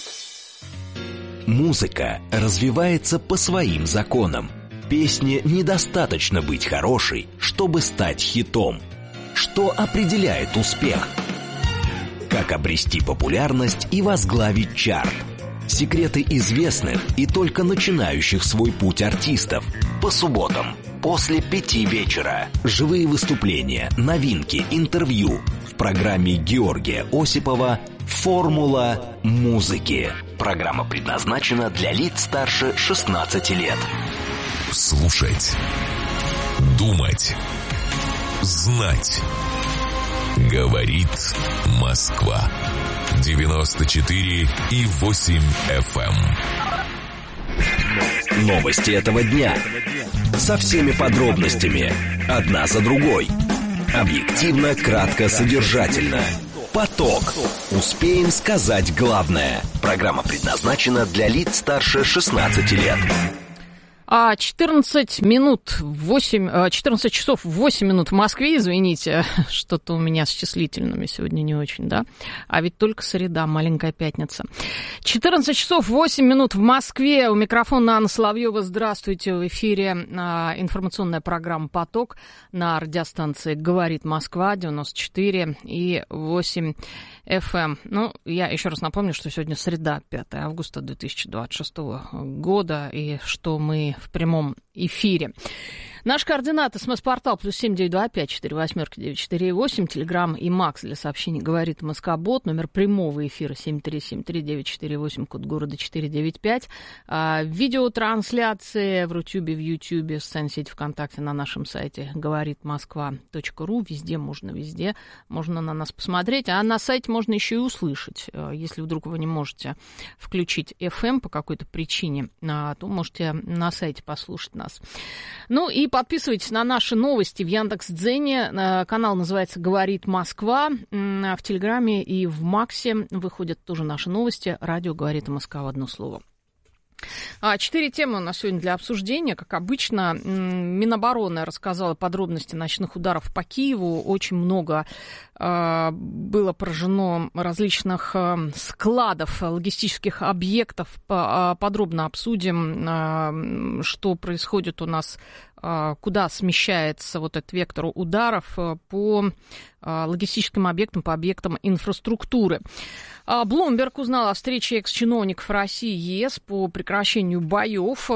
Музыка развивается по своим законам. Песне недостаточно быть хорошей, чтобы стать хитом. Что определяет успех? Как обрести популярность и возглавить чарт? Секреты известных и только начинающих свой путь артистов. По субботам после пяти вечера. Живые выступления, новинки, интервью. В программе Георгия Осипова «Формула музыки». Программа предназначена для лиц старше шестнадцати лет. Слушать, думать, знать. Говорит Москва. девяносто четыре и восемь эф эм. Новости этого дня. Со всеми подробностями. Одна за другой. Объективно, кратко, содержательно. Поток. Успеем сказать главное. Программа предназначена для лиц старше шестнадцати лет. А четырнадцать минут, восемь, четырнадцать часов восемь минут в Москве, извините, что-то у меня с числительными сегодня не очень, да? А ведь только среда, маленькая пятница. четырнадцать часов восемь минут в Москве. У микрофона Анна Соловьева. Здравствуйте. В эфире информационная программа «Поток» на радиостанции «Говорит Москва», девяносто четыре и восемь эф эм. Ну, я еще раз напомню, что сегодня среда, пятое августа две тысячи двадцать шестого года, и что мы в прямом эфире. Наш координат СМС-портал плюс семь девять два пять четыре восьмерки девять четыре восемь. Телеграм и Макс для сообщений «Говорит Москобот». Номер прямого эфира семь три семь три девять четыре восемь, код города четыреста девяносто пять. А, видеотрансляции в Рутюбе, в Ютьюбе, в социальной сети ВКонтакте, на нашем сайте говорит москва точка ру. Везде можно, везде можно на нас посмотреть. А на сайте можно еще и услышать. Если вдруг вы не можете включить эф эм по какой-то причине, то можете на сайте послушать нас. Ну и подписывайтесь на наши новости в Яндекс.Дзене. Канал называется «Говорит Москва». В Телеграме и в Максе выходят тоже наши новости. Радио «Говорит Москва» в одно слово. Четыре темы у нас сегодня для обсуждения. Как обычно, Минобороны рассказала подробности ночных ударов по Киеву. Очень много э, было поражено различных э, складов, логистических объектов. Подробно обсудим, э, что происходит у нас, э, куда смещается вот этот вектор ударов э, по э, логистическим объектам, по объектам инфраструктуры. Блумберг узнал о встрече экс-чиновников России и ЕС по прекращению боев.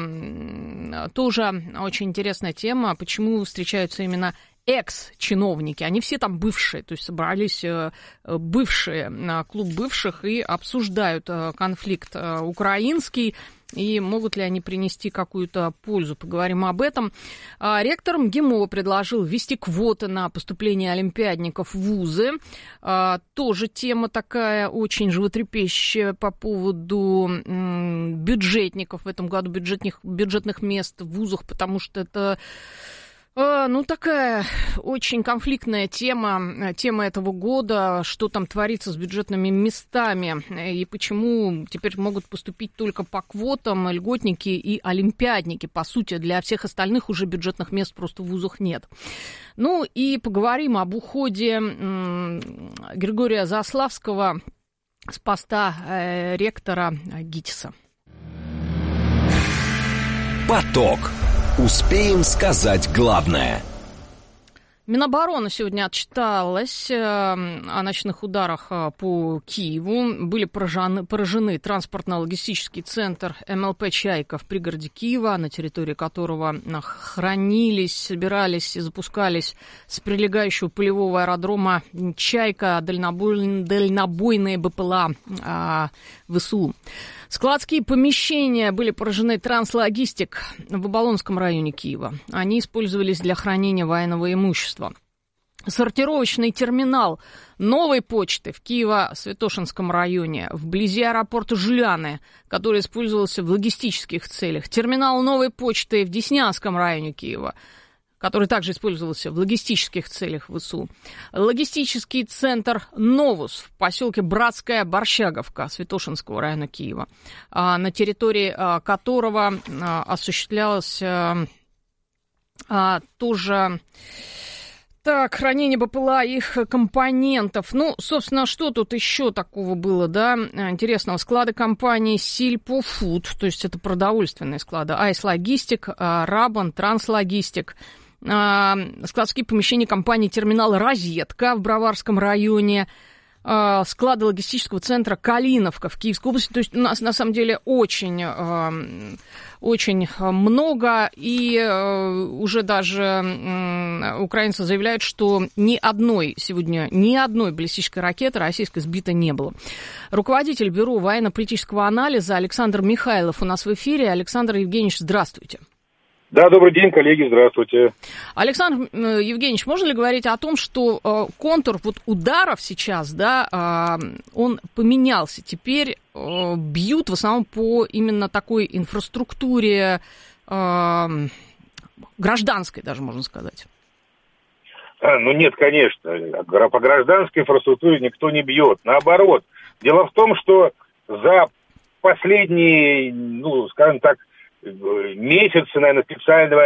Тоже очень интересная тема, почему встречаются именно экс-чиновники. Они все там бывшие, то есть собрались бывшие, клуб бывших, и обсуждают конфликт украинский, и могут ли они принести какую-то пользу. Поговорим об этом. Ректор МГИМО предложил ввести квоты на поступление олимпиадников в вузы. Тоже тема такая очень животрепещущая по поводу бюджетников в этом году, бюджетных, бюджетных мест в вузах, потому что это... Ну, такая очень конфликтная тема, тема этого года, что там творится с бюджетными местами, и почему теперь могут поступить только по квотам льготники и олимпиадники. По сути, для всех остальных уже бюджетных мест просто в вузах нет. Ну, и поговорим об уходе Григория Заславского с поста ректора ГИТИСа. Поток. Успеем сказать главное. Минобороны сегодня отчиталась о ночных ударах по Киеву. Были поражены, поражены транспортно-логистический центр эм эл пэ «Чайка» в пригороде Киева, на территории которого хранились, собирались и запускались с прилегающего полевого аэродрома «Чайка» дальнобойные, дальнобойные бэ пэ эл а ВСУ. Складские помещения были поражены Транслогистик в Оболонском районе Киева. Они использовались для хранения военного имущества. Сортировочный терминал Новой почты в Киево-Святошинском районе, вблизи аэропорта Жуляны, который использовался в логистических целях. Терминал Новой почты в Деснянском районе Киева, который также использовался в логистических целях ВСУ. Логистический центр «Новус» в поселке Братская Борщаговка Святошинского района Киева, на территории которого осуществлялось тоже... Так, хранение бэ пэ эл а, их компонентов. Ну, собственно, что тут еще такого было, да, интересного? Склады компании Сильпофуд, то есть это продовольственные склады, Айс Логистик, Рабан, Транслогистик, складские помещения компании Терминал Розетка в Броварском районе, склада логистического центра Калиновка в Киевской области. То есть у нас на самом деле очень, очень много, и уже даже украинцы заявляют, что ни одной сегодня, ни одной баллистической ракеты российской сбито не было. Руководитель Бюро военно-политического анализа Александр Михайлов у нас в эфире. Александр Евгеньевич, здравствуйте. Да, добрый день, коллеги, здравствуйте. Александр Евгеньевич, можно ли говорить о том, что э, контур вот ударов сейчас, да, э, он поменялся? Теперь э, бьют в основном по именно такой инфраструктуре э, гражданской, даже можно сказать. А, ну нет, конечно, по гражданской инфраструктуре никто не бьет. Наоборот, дело в том, что за последние, ну, скажем так, месяцы, наверное, специального